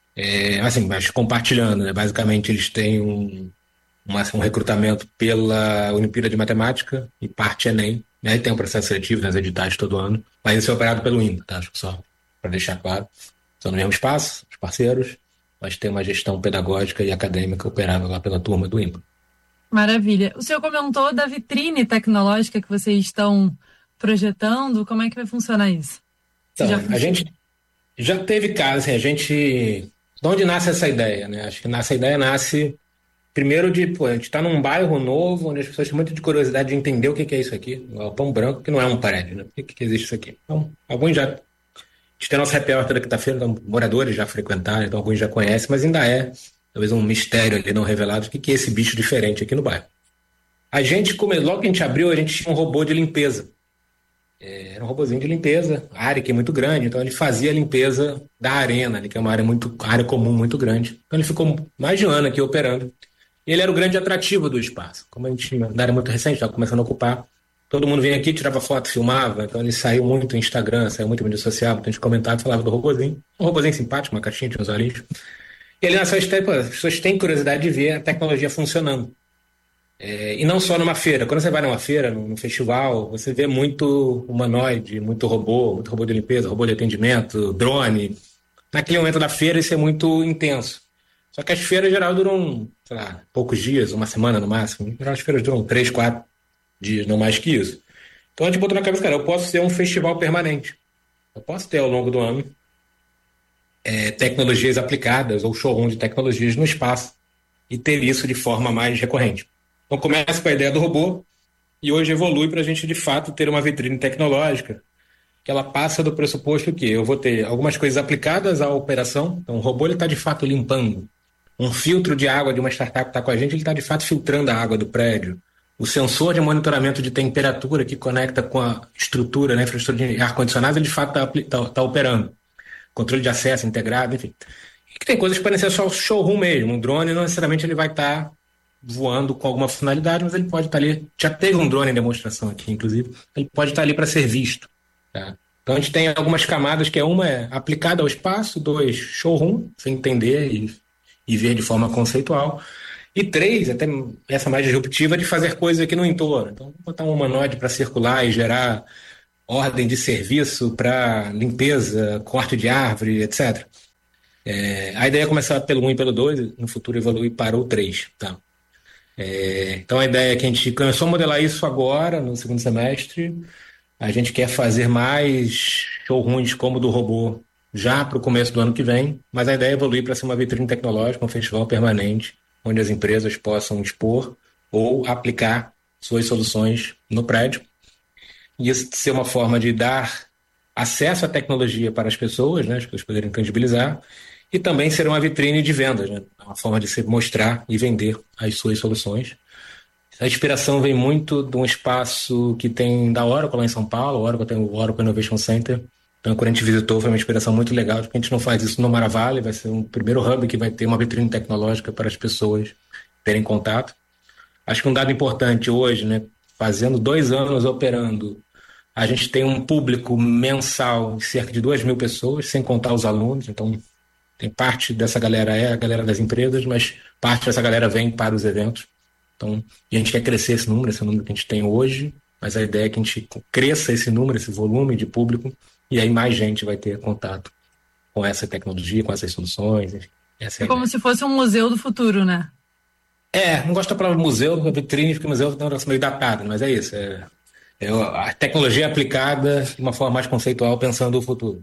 é, assim, mas compartilhando, né? Basicamente eles têm um, uma, um recrutamento pela Olimpíada de Matemática e parte Enem, né? Tem um processo seletivo nas editais todo ano, mas isso é operado pelo IMPA, tá? Acho que só para deixar claro. São no mesmo espaço, os parceiros, mas tem uma gestão pedagógica e acadêmica operada lá pela turma do IMPA. Maravilha. O senhor comentou da vitrine tecnológica que vocês estão projetando, como é que vai funcionar isso? Então, a gente já teve casos, assim, a gente... De onde nasce essa ideia, né? Acho que essa ideia nasce primeiro de, pô, a gente está num bairro novo, onde as pessoas têm muita de curiosidade de entender o que é isso aqui, o Galpão Branco, que não é um prédio, né? Por que, que existe isso aqui? Então, alguns já... A gente tem nosso happy hour toda quinta-feira, então moradores já frequentaram, então alguns já conhecem, mas ainda é talvez um mistério ali não revelado, o que é esse bicho diferente aqui no bairro. A gente, como, logo que a gente abriu, a gente tinha um robô de limpeza. É, era um robozinho de limpeza, a área que é muito grande, então ele fazia a limpeza da arena, ali, que é uma área, muito, área comum muito grande. Então ele ficou mais de um ano aqui operando. E ele era o grande atrativo do espaço. Como a gente, na área muito recente, estava começando a ocupar, todo mundo vinha aqui, tirava foto, filmava, então ele saiu muito no Instagram, saiu muito no mídia social, muita gente comentava, falava do robozinho. Um robozinho simpático, uma caixinha, tinha uns olhinhos. E ele nasceu, as pessoas têm curiosidade de ver a tecnologia funcionando. É, e não só numa feira. Quando você vai numa feira, num festival, você vê muito humanoide, muito robô, muito robô de limpeza, robô de atendimento, drone. Naquele momento da feira isso é muito intenso. Só que as feiras, em geral, duram, sei lá, poucos dias, uma semana no máximo. Em geral, as feiras duram três, quatro dias, não mais que isso. Então a gente botou na cabeça, cara, eu posso ser um festival permanente. Eu posso ter ao longo do ano é, tecnologias aplicadas ou showroom de tecnologias no espaço e ter isso de forma mais recorrente. Então começa com a ideia do robô e hoje evolui para a gente de fato ter uma vitrine tecnológica que ela passa do pressuposto que eu vou ter algumas coisas aplicadas à operação. Então o robô está de fato limpando. Um filtro de água de uma startup que está com a gente, ele está de fato filtrando a água do prédio. O sensor de monitoramento de temperatura que conecta com a estrutura, né, infraestrutura de ar-condicionado, ele de fato está tá, tá operando. Controle de acesso integrado, enfim. E que tem coisas que podem ser só showroom mesmo. Um drone não necessariamente ele vai estar... Tá voando com alguma finalidade, mas ele pode estar ali, já teve um drone em demonstração aqui, inclusive, ele pode estar ali para ser visto. Tá? Então a gente tem algumas camadas, que é uma é aplicada ao espaço, dois, showroom, sem entender e, e ver de forma conceitual, e três, até essa mais disruptiva, de fazer coisas aqui no entorno. Então, botar um humanoide para circular e gerar ordem de serviço para limpeza, corte de árvore, etcétera. É, a ideia é começar pelo um e pelo dois, no futuro evoluir para o três. Tá? É, então a ideia é que a gente começou a modelar isso agora, no segundo semestre. A gente quer fazer mais showrooms como o do robô já para o começo do ano que vem, mas a ideia é evoluir para ser uma vitrine tecnológica, um festival permanente, onde as empresas possam expor ou aplicar suas soluções no prédio. E isso ser uma forma de dar acesso à tecnologia para as pessoas, né, as pessoas poderem tangibilizar, e também ser uma vitrine de vendas, né, uma forma de se mostrar e vender as suas soluções. A inspiração vem muito de um espaço que tem da Oracle lá em São Paulo. A Oracle tem o Oracle Innovation Center. Então, quando a gente visitou, foi uma inspiração muito legal, porque a gente não faz isso no Maravale, vai ser um primeiro hub que vai ter uma vitrine tecnológica para as pessoas terem contato. Acho que um dado importante hoje, né, fazendo dois anos operando, a gente tem um público mensal de cerca de duas mil pessoas, sem contar os alunos. Então, tem parte dessa galera é a galera das empresas, mas parte dessa galera vem para os eventos. Então, a gente quer crescer esse número, esse número que a gente tem hoje, mas a ideia é que a gente cresça esse número, esse volume de público, e aí mais gente vai ter contato com essa tecnologia, com essas soluções. Enfim, essa é, é como se fosse um museu do futuro, né? É, não gosto da palavra museu, vitrine, porque museu é um negócio meio datado, mas é isso. É, é a tecnologia aplicada de uma forma mais conceitual, pensando o futuro.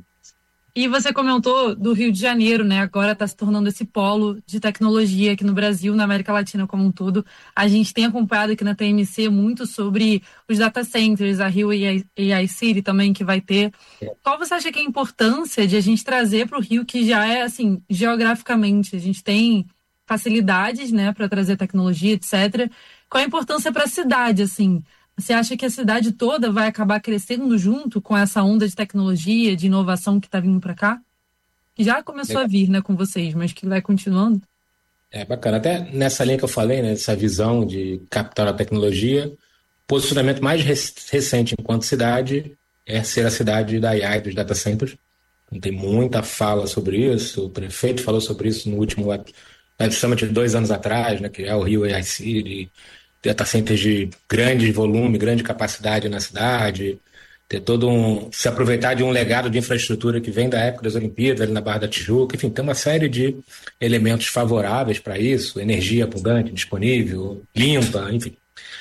E você comentou do Rio de Janeiro, né? Agora está se tornando esse polo de tecnologia aqui no Brasil, na América Latina como um todo. A gente tem acompanhado aqui na T M C muito sobre os data centers, a Rio A I City também que vai ter. Qual você acha que é a importância de a gente trazer para o Rio, que já é, assim, geograficamente, a gente tem facilidades, né, para trazer tecnologia, etcétera. Qual a importância para a cidade, assim? Você acha que a cidade toda vai acabar crescendo junto com essa onda de tecnologia, de inovação que está vindo para cá? Que já começou é. a vir, né, com vocês, mas que vai continuando? É bacana. Até nessa linha que eu falei, né, essa visão de captar a tecnologia, o posicionamento mais rec- recente enquanto cidade é ser a cidade da A I, dos data centers. Então, tem muita fala sobre isso. O prefeito falou sobre isso no último Web Summit de dois anos atrás, né, que é o Rio A I City, data centers de grande volume, grande capacidade na cidade, ter todo um, se aproveitar de um legado de infraestrutura que vem da época das Olimpíadas, ali na Barra da Tijuca, enfim, tem uma série de elementos favoráveis para isso, energia abundante, disponível, limpa, enfim.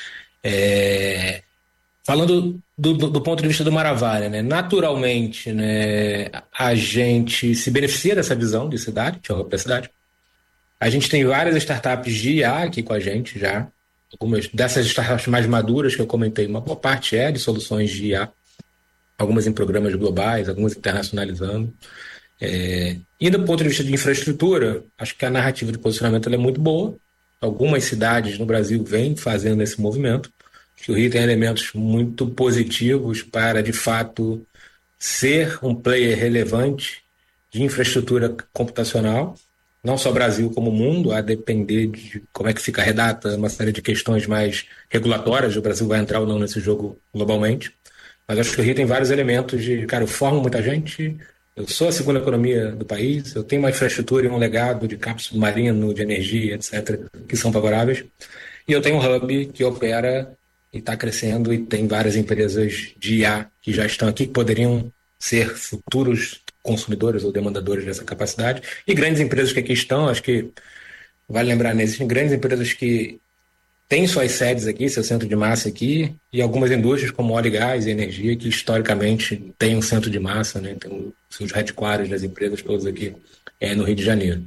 É, falando do, do, do ponto de vista do Maravale, né, naturalmente, né, a gente se beneficia dessa visão de cidade, de da cidade. A gente tem várias startups de I A aqui com a gente já. Algumas dessas startups mais maduras que eu comentei, uma boa parte é de soluções de I A, algumas em programas globais, algumas internacionalizando. É, e do ponto de vista de infraestrutura, acho que a narrativa de posicionamento ela é muito boa. Algumas cidades no Brasil vêm fazendo esse movimento. Acho que o Rio tem elementos muito positivos para, de fato, ser um player relevante de infraestrutura computacional. Não só Brasil como mundo, a depender de como é que fica a redata, uma série de questões mais regulatórias, o Brasil vai entrar ou não nesse jogo globalmente. Mas acho que o Rio tem vários elementos de, cara, eu formo muita gente, eu sou a segunda economia do país, eu tenho uma infraestrutura e um legado de campo submarino, de energia, etcétera, que são favoráveis. E eu tenho um hub que opera e está crescendo e tem várias empresas de I A que já estão aqui, que poderiam ser futuros consumidores ou demandadores dessa capacidade, e grandes empresas que aqui estão, acho que vale lembrar, né, existem grandes empresas que têm suas sedes aqui, seu centro de massa aqui, e algumas indústrias como óleo e gás e energia, que historicamente têm um centro de massa, né, tem seus headquarters das empresas todas aqui é, no Rio de Janeiro.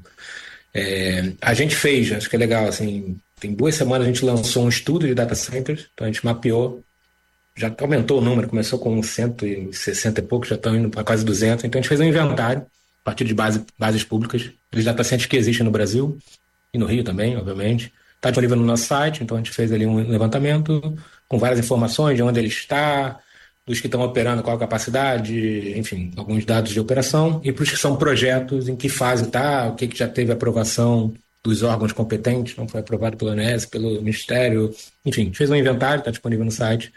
É, a gente fez, acho que é legal, assim, tem duas semanas a gente lançou um estudo de data centers, então a gente mapeou, já aumentou o número, começou com cento e sessenta e pouco, já estão indo para quase duzentos. Então a gente fez um inventário a partir de base, bases públicas, dos data centers que existem no Brasil e no Rio também, obviamente. Está disponível no nosso site, então a gente fez ali um levantamento com várias informações de onde ele está, dos que estão operando, qual a capacidade, enfim, alguns dados de operação, e para os que são projetos, em que fase está, o que, que já teve aprovação dos órgãos competentes, não foi aprovado pelo O N S, pelo Ministério, enfim, a gente fez um inventário, está disponível no site.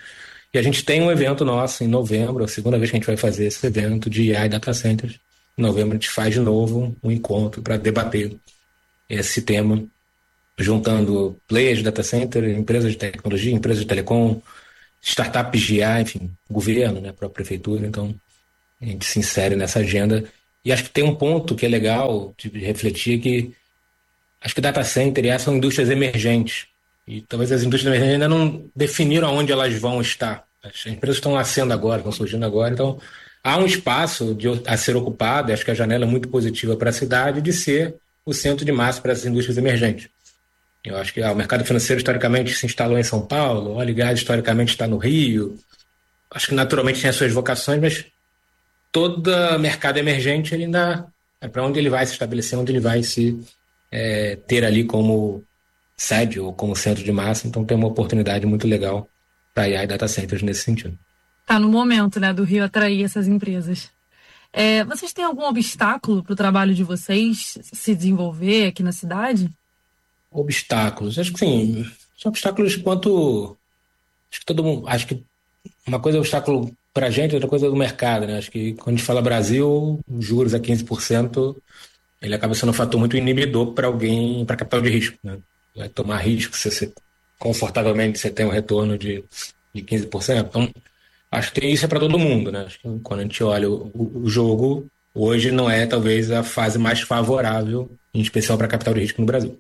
E a gente tem um evento nosso em novembro, a segunda vez que a gente vai fazer esse evento de A I Data Centers. Em novembro a gente faz de novo um encontro para debater esse tema, juntando players de data center, empresas de tecnologia, empresas de telecom, startups de I A, enfim, governo, né, a própria prefeitura. Então, a gente se insere nessa agenda. E acho que tem um ponto que é legal de refletir, que acho que data center e I A são indústrias emergentes. E talvez as indústrias emergentes ainda não definiram aonde elas vão estar. As empresas estão nascendo agora, estão surgindo agora. Então, há um espaço de, a ser ocupado, e acho que a janela é muito positiva para a cidade, de ser o centro de massa para essas indústrias emergentes. Eu acho que ah, o mercado financeiro, historicamente, se instalou em São Paulo, o óleo e gás, historicamente, está no Rio. Acho que, naturalmente, tem as suas vocações, mas todo mercado emergente, ele ainda é para onde ele vai se estabelecer, onde ele vai se é, ter ali como sede ou como centro de massa. Então, tem uma oportunidade muito legal para I A e data centers nesse sentido. Está no momento, né, do Rio atrair essas empresas. É, vocês têm algum obstáculo para o trabalho de vocês se desenvolver aqui na cidade? Obstáculos? Acho que sim. São obstáculos quanto... Acho que todo mundo... Acho que uma coisa é obstáculo para a gente, outra coisa é do mercado, né? Acho que quando a gente fala Brasil, juros a quinze por cento, ele acaba sendo um fator muito inibidor para alguém, para capital de risco, né? Vai tomar risco, se você confortavelmente você tem um retorno de, de quinze por cento. Então, acho que isso é para todo mundo, né? Acho que quando a gente olha o, o jogo, hoje não é talvez a fase mais favorável, em especial para capital de risco no Brasil.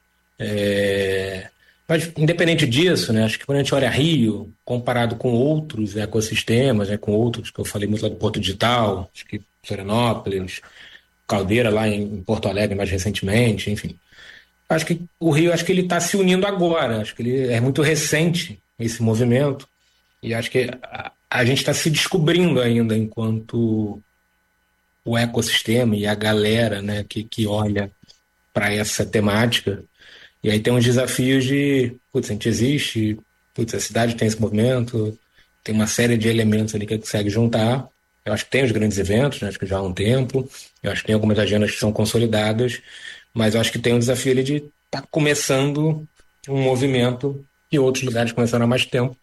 É... Mas, independente disso, né, acho que quando a gente olha Rio, comparado com outros ecossistemas, né, com outros, que eu falei muito lá do Porto Digital, acho que Florianópolis, Caldeira lá em Porto Alegre mais recentemente, enfim. Acho que o Rio, acho que ele está se unindo agora, acho que ele é muito recente, esse movimento, e acho que a, a gente está se descobrindo ainda enquanto o ecossistema e a galera, né, que, que olha para essa temática. E aí tem uns desafios de, putz, a gente existe, putz, a cidade tem esse movimento, tem uma série de elementos ali que consegue juntar. Eu acho que tem os grandes eventos, né, acho que já há um tempo, eu acho que tem algumas agendas que são consolidadas, mas eu acho que tem um desafio ali de estar tá começando um movimento que outros lugares começaram há mais tempo.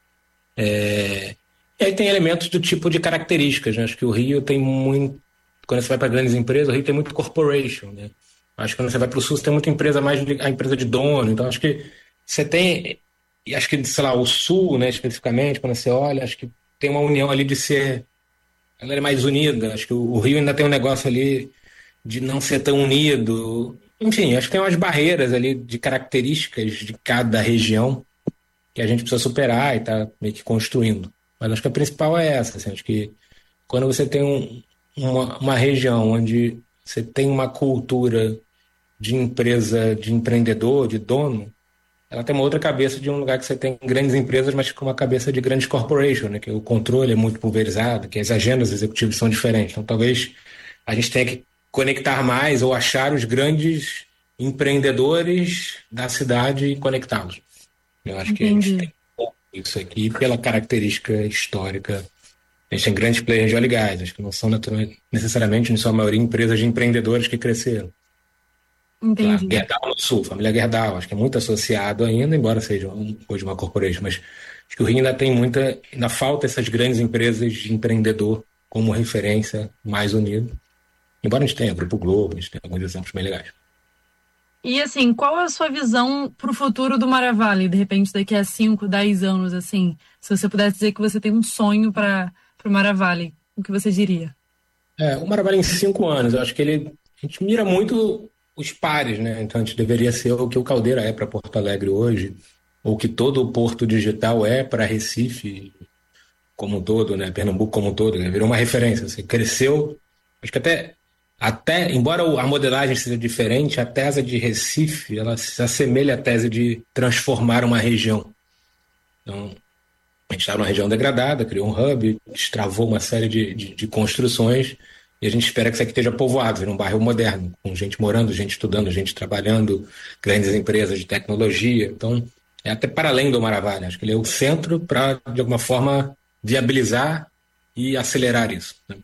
É... E aí tem elementos do tipo de características, né? Acho que o Rio tem muito, quando você vai para grandes empresas, o Rio tem muito corporation, né? Acho que quando você vai para o Sul, você tem muita empresa, mais a empresa de dono. Então, acho que você tem... E acho que, sei lá, o Sul, né, especificamente, quando você olha, acho que tem uma união ali de ser... Ela é mais unida. Acho que o Rio ainda tem um negócio ali de não ser tão unido. Enfim, acho que tem umas barreiras ali de características de cada região que a gente precisa superar e tá meio que construindo. Mas acho que a principal é essa. Assim, acho que quando você tem um, uma, uma região onde você tem uma cultura de empresa, de empreendedor, de dono, ela tem uma outra cabeça de um lugar que você tem grandes empresas, mas com uma cabeça de grandes corporations, né? Que o controle é muito pulverizado, que as agendas executivas são diferentes. Então, talvez a gente tenha que conectar mais ou achar os grandes empreendedores da cidade e conectá-los. Eu acho que Entendi. A gente tem isso aqui pela característica histórica. A gente tem grandes players de óleo e gás, acho que não são necessariamente, em sua maioria, empresas de empreendedores que cresceram. Entendi. Gerdau no Sul, família Gerdau, acho que é muito associado ainda, embora seja um, hoje uma corporation, mas acho que o Rio ainda tem muita, ainda falta essas grandes empresas de empreendedor como referência mais unido. Embora a gente tenha Grupo Globo, a gente tenha alguns exemplos bem legais. E assim, qual é a sua visão para o futuro do Maravale, de repente daqui a cinco, dez anos, assim? Se você pudesse dizer que você tem um sonho para o Maravale, o que você diria? É, o Maravale em cinco anos, eu acho que ele, a gente mira muito os pares, né? Então a gente deveria ser o que o Caldeira é para Porto Alegre hoje, ou que todo o Porto Digital é para Recife como um todo, né? Pernambuco como um todo, né? Virou uma referência. Você cresceu, acho que até, até, embora a modelagem seja diferente, a tese de Recife, ela se assemelha à tese de transformar uma região. Então, a gente estava numa região degradada, criou um hub, destravou uma série de, de, de construções, e a gente espera que isso aqui esteja povoado, vira um bairro moderno, com gente morando, gente estudando, gente trabalhando, grandes empresas de tecnologia. Então, é até para além do Maravale. Acho que ele é o centro para, de alguma forma, viabilizar e acelerar isso, né?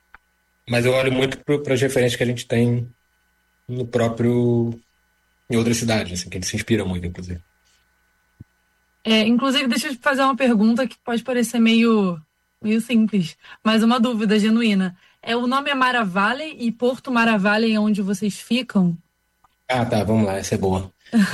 Mas eu olho muito para as referências que a gente tem no próprio... em outras cidades, assim, que ele se inspira muito, inclusive. É, inclusive, deixa eu te fazer uma pergunta que pode parecer meio, meio simples, mas uma dúvida genuína. É, o nome é Mara Valley e Porto Mara Valley é onde vocês ficam? Ah, tá, vamos lá, essa é boa.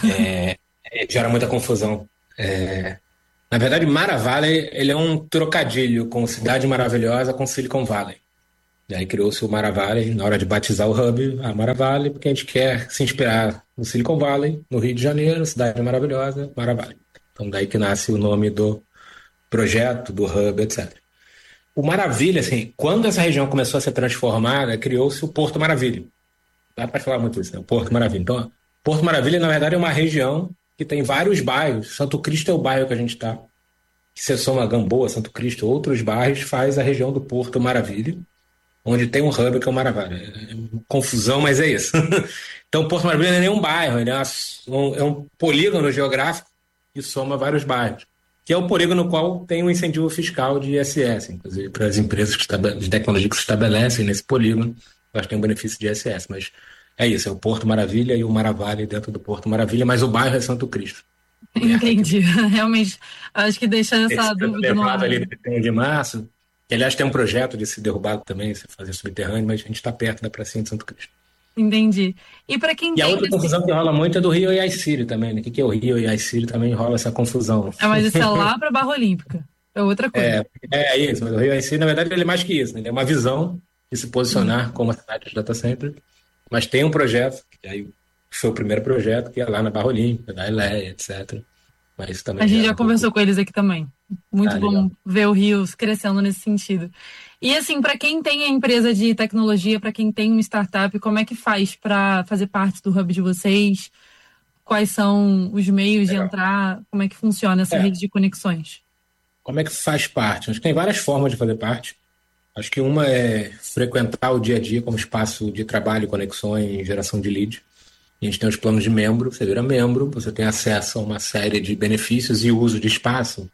É, é, gera muita confusão. É, na verdade, Mara Valley, ele é um trocadilho com Cidade Maravilhosa com Silicon Valley. E aí criou-se o Mara Valley, na hora de batizar o hub, a Mara Valley, porque a gente quer se inspirar no Silicon Valley, no Rio de Janeiro, Cidade Maravilhosa, Mara Valley. Então daí que nasce o nome do projeto, do hub, etcétera. O Maravilha, assim, quando essa região começou a ser transformada, criou-se o Porto Maravilha. Dá para falar muito isso, né? O Porto Maravilha. Então, Porto Maravilha, na verdade, é uma região que tem vários bairros. Santo Cristo é o bairro que a gente está. Que se soma Gamboa, Santo Cristo, outros bairros, faz a região do Porto Maravilha, onde tem um hub que é o Maravilha. É confusão, mas é isso. Então, Porto Maravilha não é nem um bairro, ele é, um, é um polígono geográfico que soma vários bairros, que é o polígono no qual tem um incentivo fiscal de I S S, inclusive para as empresas de tecnologia que se estabelecem nesse polígono, elas têm um benefício de I S S, mas é isso, é o Porto Maravilha e o Maravilha dentro do Porto Maravilha, mas o bairro é Santo Cristo. Entendi, realmente, acho que deixa essa Esse dúvida no ar. Ali de março, que aliás tem um projeto de se derrubar também, se fazer subterrâneo, mas a gente está perto da pracinha de Santo Cristo. Entendi. E para quem E tem a outra esse- confusão que rola muito é do Rio e I-City também, né? O que que é o Rio e I-City também rola essa confusão. É, mas isso é lá para Barra Olímpica, é outra coisa. É, é isso, mas o Rio I C, na verdade, ele é mais que isso, né? Ele é uma visão de se posicionar como a cidade de data center, mas tem um projeto, que aí foi o primeiro projeto, que é lá na Barra Olímpica, da Eleia, etcétera. Mas isso também A gente gera já um conversou com eles aqui também. Muito Ah, bom legal. ver o Rio crescendo nesse sentido. E assim, para quem tem a empresa de tecnologia, para quem tem uma startup, como é que faz para fazer parte do hub de vocês? Quais são os meios de entrar? Como é que funciona essa É. rede de conexões? Como é que faz parte? Acho que tem várias formas de fazer parte. Acho que uma é frequentar o dia a dia como espaço de trabalho, conexões, geração de lead. A gente tem os planos de membro, você vira membro, você tem acesso a uma série de benefícios e uso de espaço,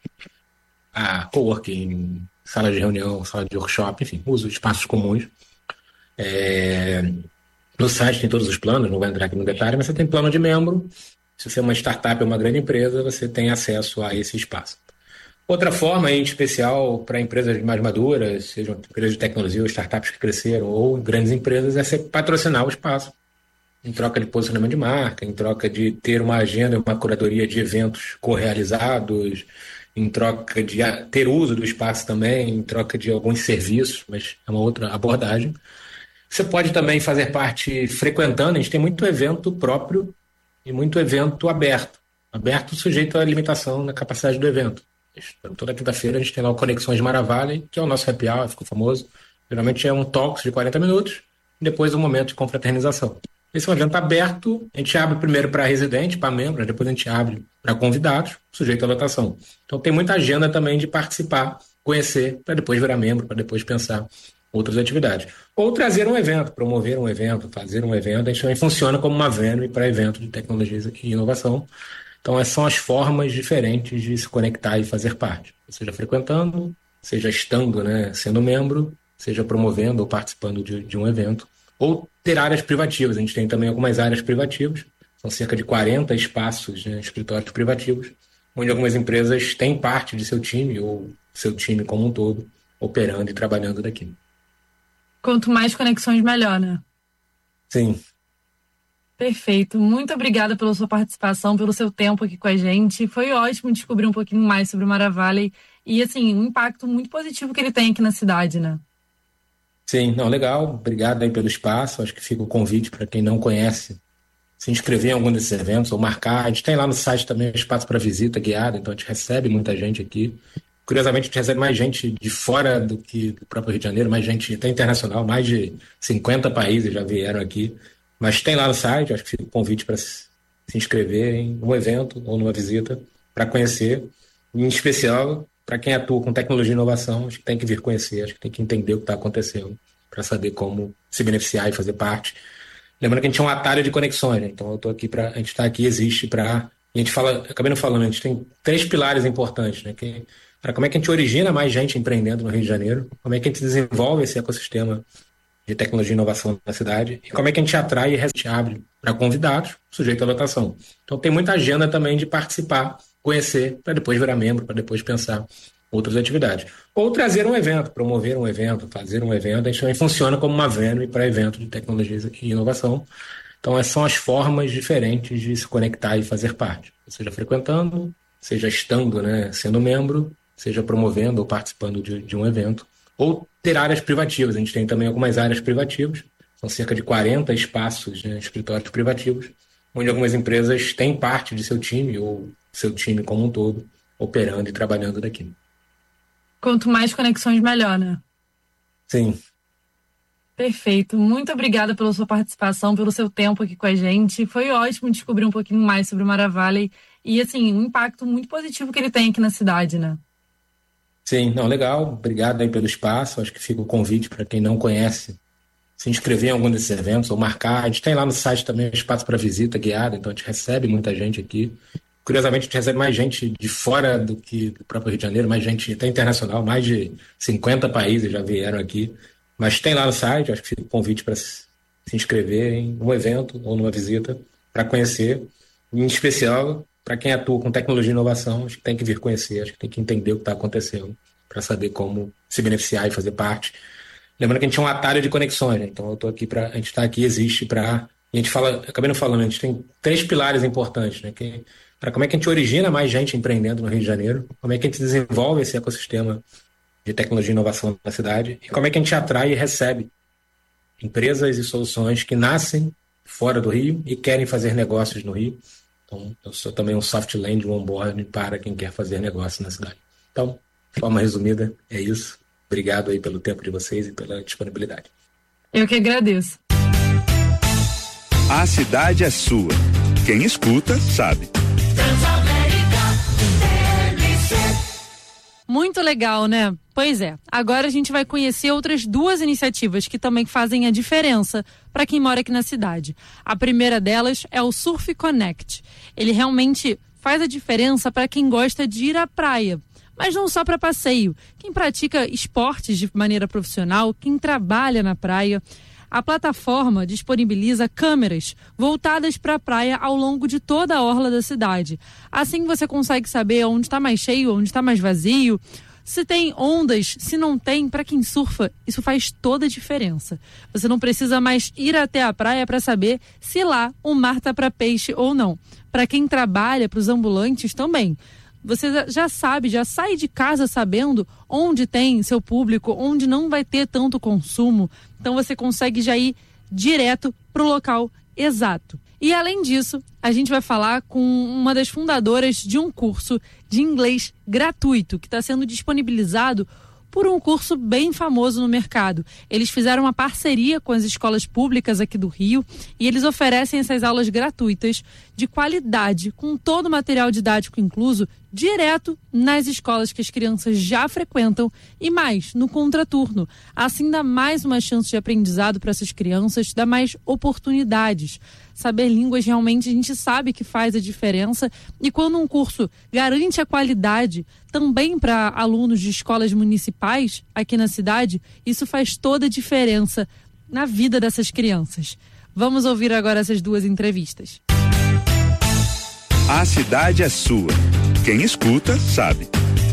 a coworking, sala de reunião, sala de workshop, enfim, uso de espaços comuns. É, No site tem todos os planos, não vou entrar aqui no detalhe, mas você tem plano de membro. Se você é uma startup ou uma grande empresa, você tem acesso a esse espaço. Outra forma, em especial para empresas mais maduras, sejam empresas de tecnologia ou startups que cresceram, ou grandes empresas, é você patrocinar o espaço, em troca de posicionamento de marca, em troca de ter uma agenda, uma curadoria de eventos correalizados, em troca de ah, ter uso do espaço também, em troca de alguns serviços, mas é uma outra abordagem. Você pode também fazer parte frequentando, a gente tem muito evento próprio e muito evento aberto. Aberto sujeito à limitação na capacidade do evento. Toda quinta-feira a gente tem lá o Conexões Maravilha, que é o nosso happy hour, ficou famoso. Geralmente é um talks de quarenta minutos, e depois um momento de confraternização. Esse é um evento aberto, a gente abre primeiro para residente, para membros, depois a gente abre para convidados, sujeito à votação. Então tem muita agenda também de participar, conhecer, para depois virar membro, para depois pensar outras atividades. Ou trazer um evento, promover um evento, fazer um evento, a gente também funciona como uma venue para evento de tecnologias e inovação. Então essas são as formas diferentes de se conectar e fazer parte. Seja frequentando, seja estando, né, sendo membro, seja promovendo ou participando de, de um evento. Ou ter áreas privativas. A gente tem também algumas áreas privativas, são cerca de quarenta espaços, né, escritórios privativos, onde algumas empresas têm parte de seu time, ou seu time como um todo, operando e trabalhando daqui. Quanto mais conexões, melhor, né? Sim. Perfeito. Muito obrigada pela sua participação, pelo seu tempo aqui com a gente. Foi ótimo descobrir um pouquinho mais sobre o Maravilha e, assim, um impacto muito positivo que ele tem aqui na cidade, né? Sim, não, legal. Obrigado aí pelo espaço. Acho que fica o convite para quem não conhece se inscrever em algum desses eventos ou marcar. A gente tem lá no site também espaço para visita guiada, então a gente recebe muita gente aqui. Curiosamente, a gente recebe mais gente de fora do que do próprio Rio de Janeiro, mais gente até internacional, mais de cinquenta países já vieram aqui. Mas tem lá no site, acho que fica o convite para se inscrever em um evento ou numa visita para conhecer. Em especial, para quem atua com tecnologia e inovação, acho que tem que vir conhecer, acho que tem que entender o que está acontecendo para saber como se beneficiar e fazer parte. Lembrando que a gente é um atalho de conexões, né? Então eu tô aqui para a gente está aqui, existe para... E a gente fala, acabei não falando, a gente tem três pilares importantes, né? Que, para como é que a gente origina mais gente empreendendo no Rio de Janeiro, como é que a gente desenvolve esse ecossistema de tecnologia e inovação na cidade, e como é que a gente atrai e abre para convidados, sujeito à votação. Então tem muita agenda também de participar conhecer, para depois virar membro, para depois pensar outras atividades. Ou trazer um evento, promover um evento, fazer um evento. A gente também funciona como uma venue para evento de tecnologia e inovação. Então, essas são as formas diferentes de se conectar e fazer parte. Seja frequentando, seja estando, né, sendo membro, seja promovendo ou participando de, de um evento. Ou ter áreas privativas. A gente tem também algumas áreas privativas. São cerca de quarenta espaços, né, escritórios privativos, onde algumas empresas têm parte de seu time ou seu time como um todo operando e trabalhando daqui. Quanto mais conexões, melhor, né? Sim. Perfeito. Muito obrigada pela sua participação, pelo seu tempo aqui com a gente. Foi ótimo descobrir um pouquinho mais sobre o Maravale e, assim, um impacto muito positivo que ele tem aqui na cidade, né? Sim, não, legal. Obrigado aí pelo espaço. Acho que fica o convite para quem não conhece se inscrever em algum desses eventos ou marcar. A gente tem lá no site também espaço para visita guiada, então a gente recebe muita gente aqui. Curiosamente, a gente recebe mais gente de fora do que do próprio Rio de Janeiro, mais gente até internacional, mais de cinquenta países já vieram aqui. Mas tem lá no site, acho que fica o convite para se inscrever em um evento ou numa visita para conhecer. Em especial, para quem atua com tecnologia e inovação, acho que tem que vir conhecer, acho que tem que entender o que está acontecendo para saber como se beneficiar e fazer parte. Lembrando que a gente é um atalho de conexões, né? Então eu estou aqui para. A gente está aqui, existe para. A gente fala, acabei não falando, a gente tem três pilares importantes, né? Que, para como é que a gente origina mais gente empreendendo no Rio de Janeiro, como é que a gente desenvolve esse ecossistema de tecnologia e inovação na cidade, e como é que a gente atrai e recebe empresas e soluções que nascem fora do Rio e querem fazer negócios no Rio. Então, eu sou também um soft land, um onboarding para quem quer fazer negócio na cidade. Então, de forma resumida, é isso. Obrigado aí pelo tempo de vocês e pela disponibilidade. Eu que agradeço. A cidade é sua. Quem escuta, sabe. Muito legal, né? Pois é. Agora a gente vai conhecer outras duas iniciativas que também fazem a diferença para quem mora aqui na cidade. A primeira delas é o Surf Connect. Ele realmente faz a diferença para quem gosta de ir à praia. Mas não só para passeio. Quem pratica esportes de maneira profissional, quem trabalha na praia. A plataforma disponibiliza câmeras voltadas para a praia ao longo de toda a orla da cidade. Assim você consegue saber onde está mais cheio, onde está mais vazio, se tem ondas, se não tem. Para quem surfa, isso faz toda a diferença. Você não precisa mais ir até a praia para saber se lá o mar está para peixe ou não. Para quem trabalha, para os ambulantes também. Você já sabe, já sai de casa sabendo onde tem seu público, onde não vai ter tanto consumo. Então você consegue já ir direto para o local exato. E além disso, a gente vai falar com uma das fundadoras de um curso de inglês gratuito que está sendo disponibilizado por um curso bem famoso no mercado. Eles fizeram uma parceria com as escolas públicas aqui do Rio e eles oferecem essas aulas gratuitas de qualidade, com todo o material didático incluso, direto nas escolas que as crianças já frequentam e mais, no contraturno. Assim dá mais uma chance de aprendizado para essas crianças, dá mais oportunidades. Saber línguas realmente a gente sabe que faz a diferença e quando um curso garante a qualidade também para alunos de escolas municipais aqui na cidade, isso faz toda a diferença na vida dessas crianças. Vamos ouvir agora essas duas entrevistas. A cidade é sua. Quem escuta, sabe.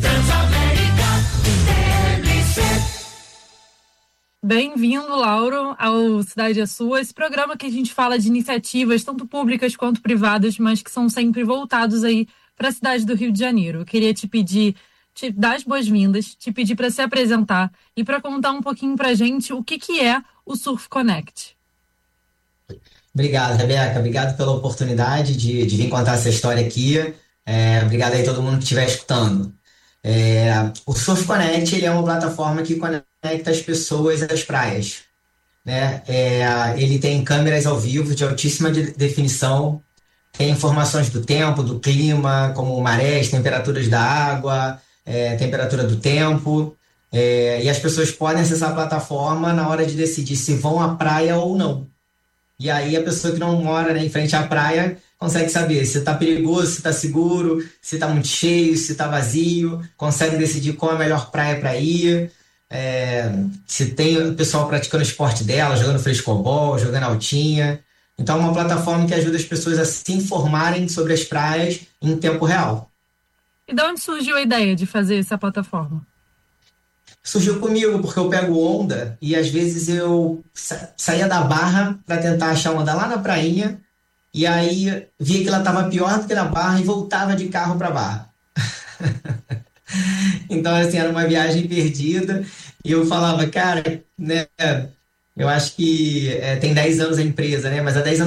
Bem-vindo, Lauro, ao Cidade é Sua, esse programa que a gente fala de iniciativas, tanto públicas quanto privadas, mas que são sempre voltados aí para a cidade do Rio de Janeiro. Eu queria te pedir, te dar as boas-vindas, te pedir para se apresentar e para contar um pouquinho para a gente o que, que é o Surf Connect. Obrigado, Rebeca. Obrigado pela oportunidade de, de vir contar essa história aqui. É, obrigado aí a todo mundo que estiver escutando. É, o Surf Connect ele é uma plataforma que conecta as pessoas às praias, né? É, ele tem câmeras ao vivo de altíssima de definição, tem informações do tempo, do clima, como marés, temperaturas da água, é, temperatura do tempo, é, e as pessoas podem acessar a plataforma na hora de decidir se vão à praia ou não. E aí a pessoa que não mora, né, em frente à praia consegue saber se está perigoso, se está seguro, se está muito cheio, se está vazio, consegue decidir qual é a melhor praia para ir, é, se tem o pessoal praticando o esporte dela, jogando frescobol, jogando altinha. Então é uma plataforma que ajuda as pessoas a se informarem sobre as praias em tempo real. E de onde surgiu a ideia de fazer essa plataforma? Surgiu comigo, porque eu pego onda e às vezes eu sa- saía da Barra para tentar achar onda lá na prainha e aí via que ela estava pior do que na Barra e voltava de carro para Barra. Então, assim, era uma viagem perdida e eu falava, cara, né, eu acho que é, tem dez anos a empresa, né, mas há dez anos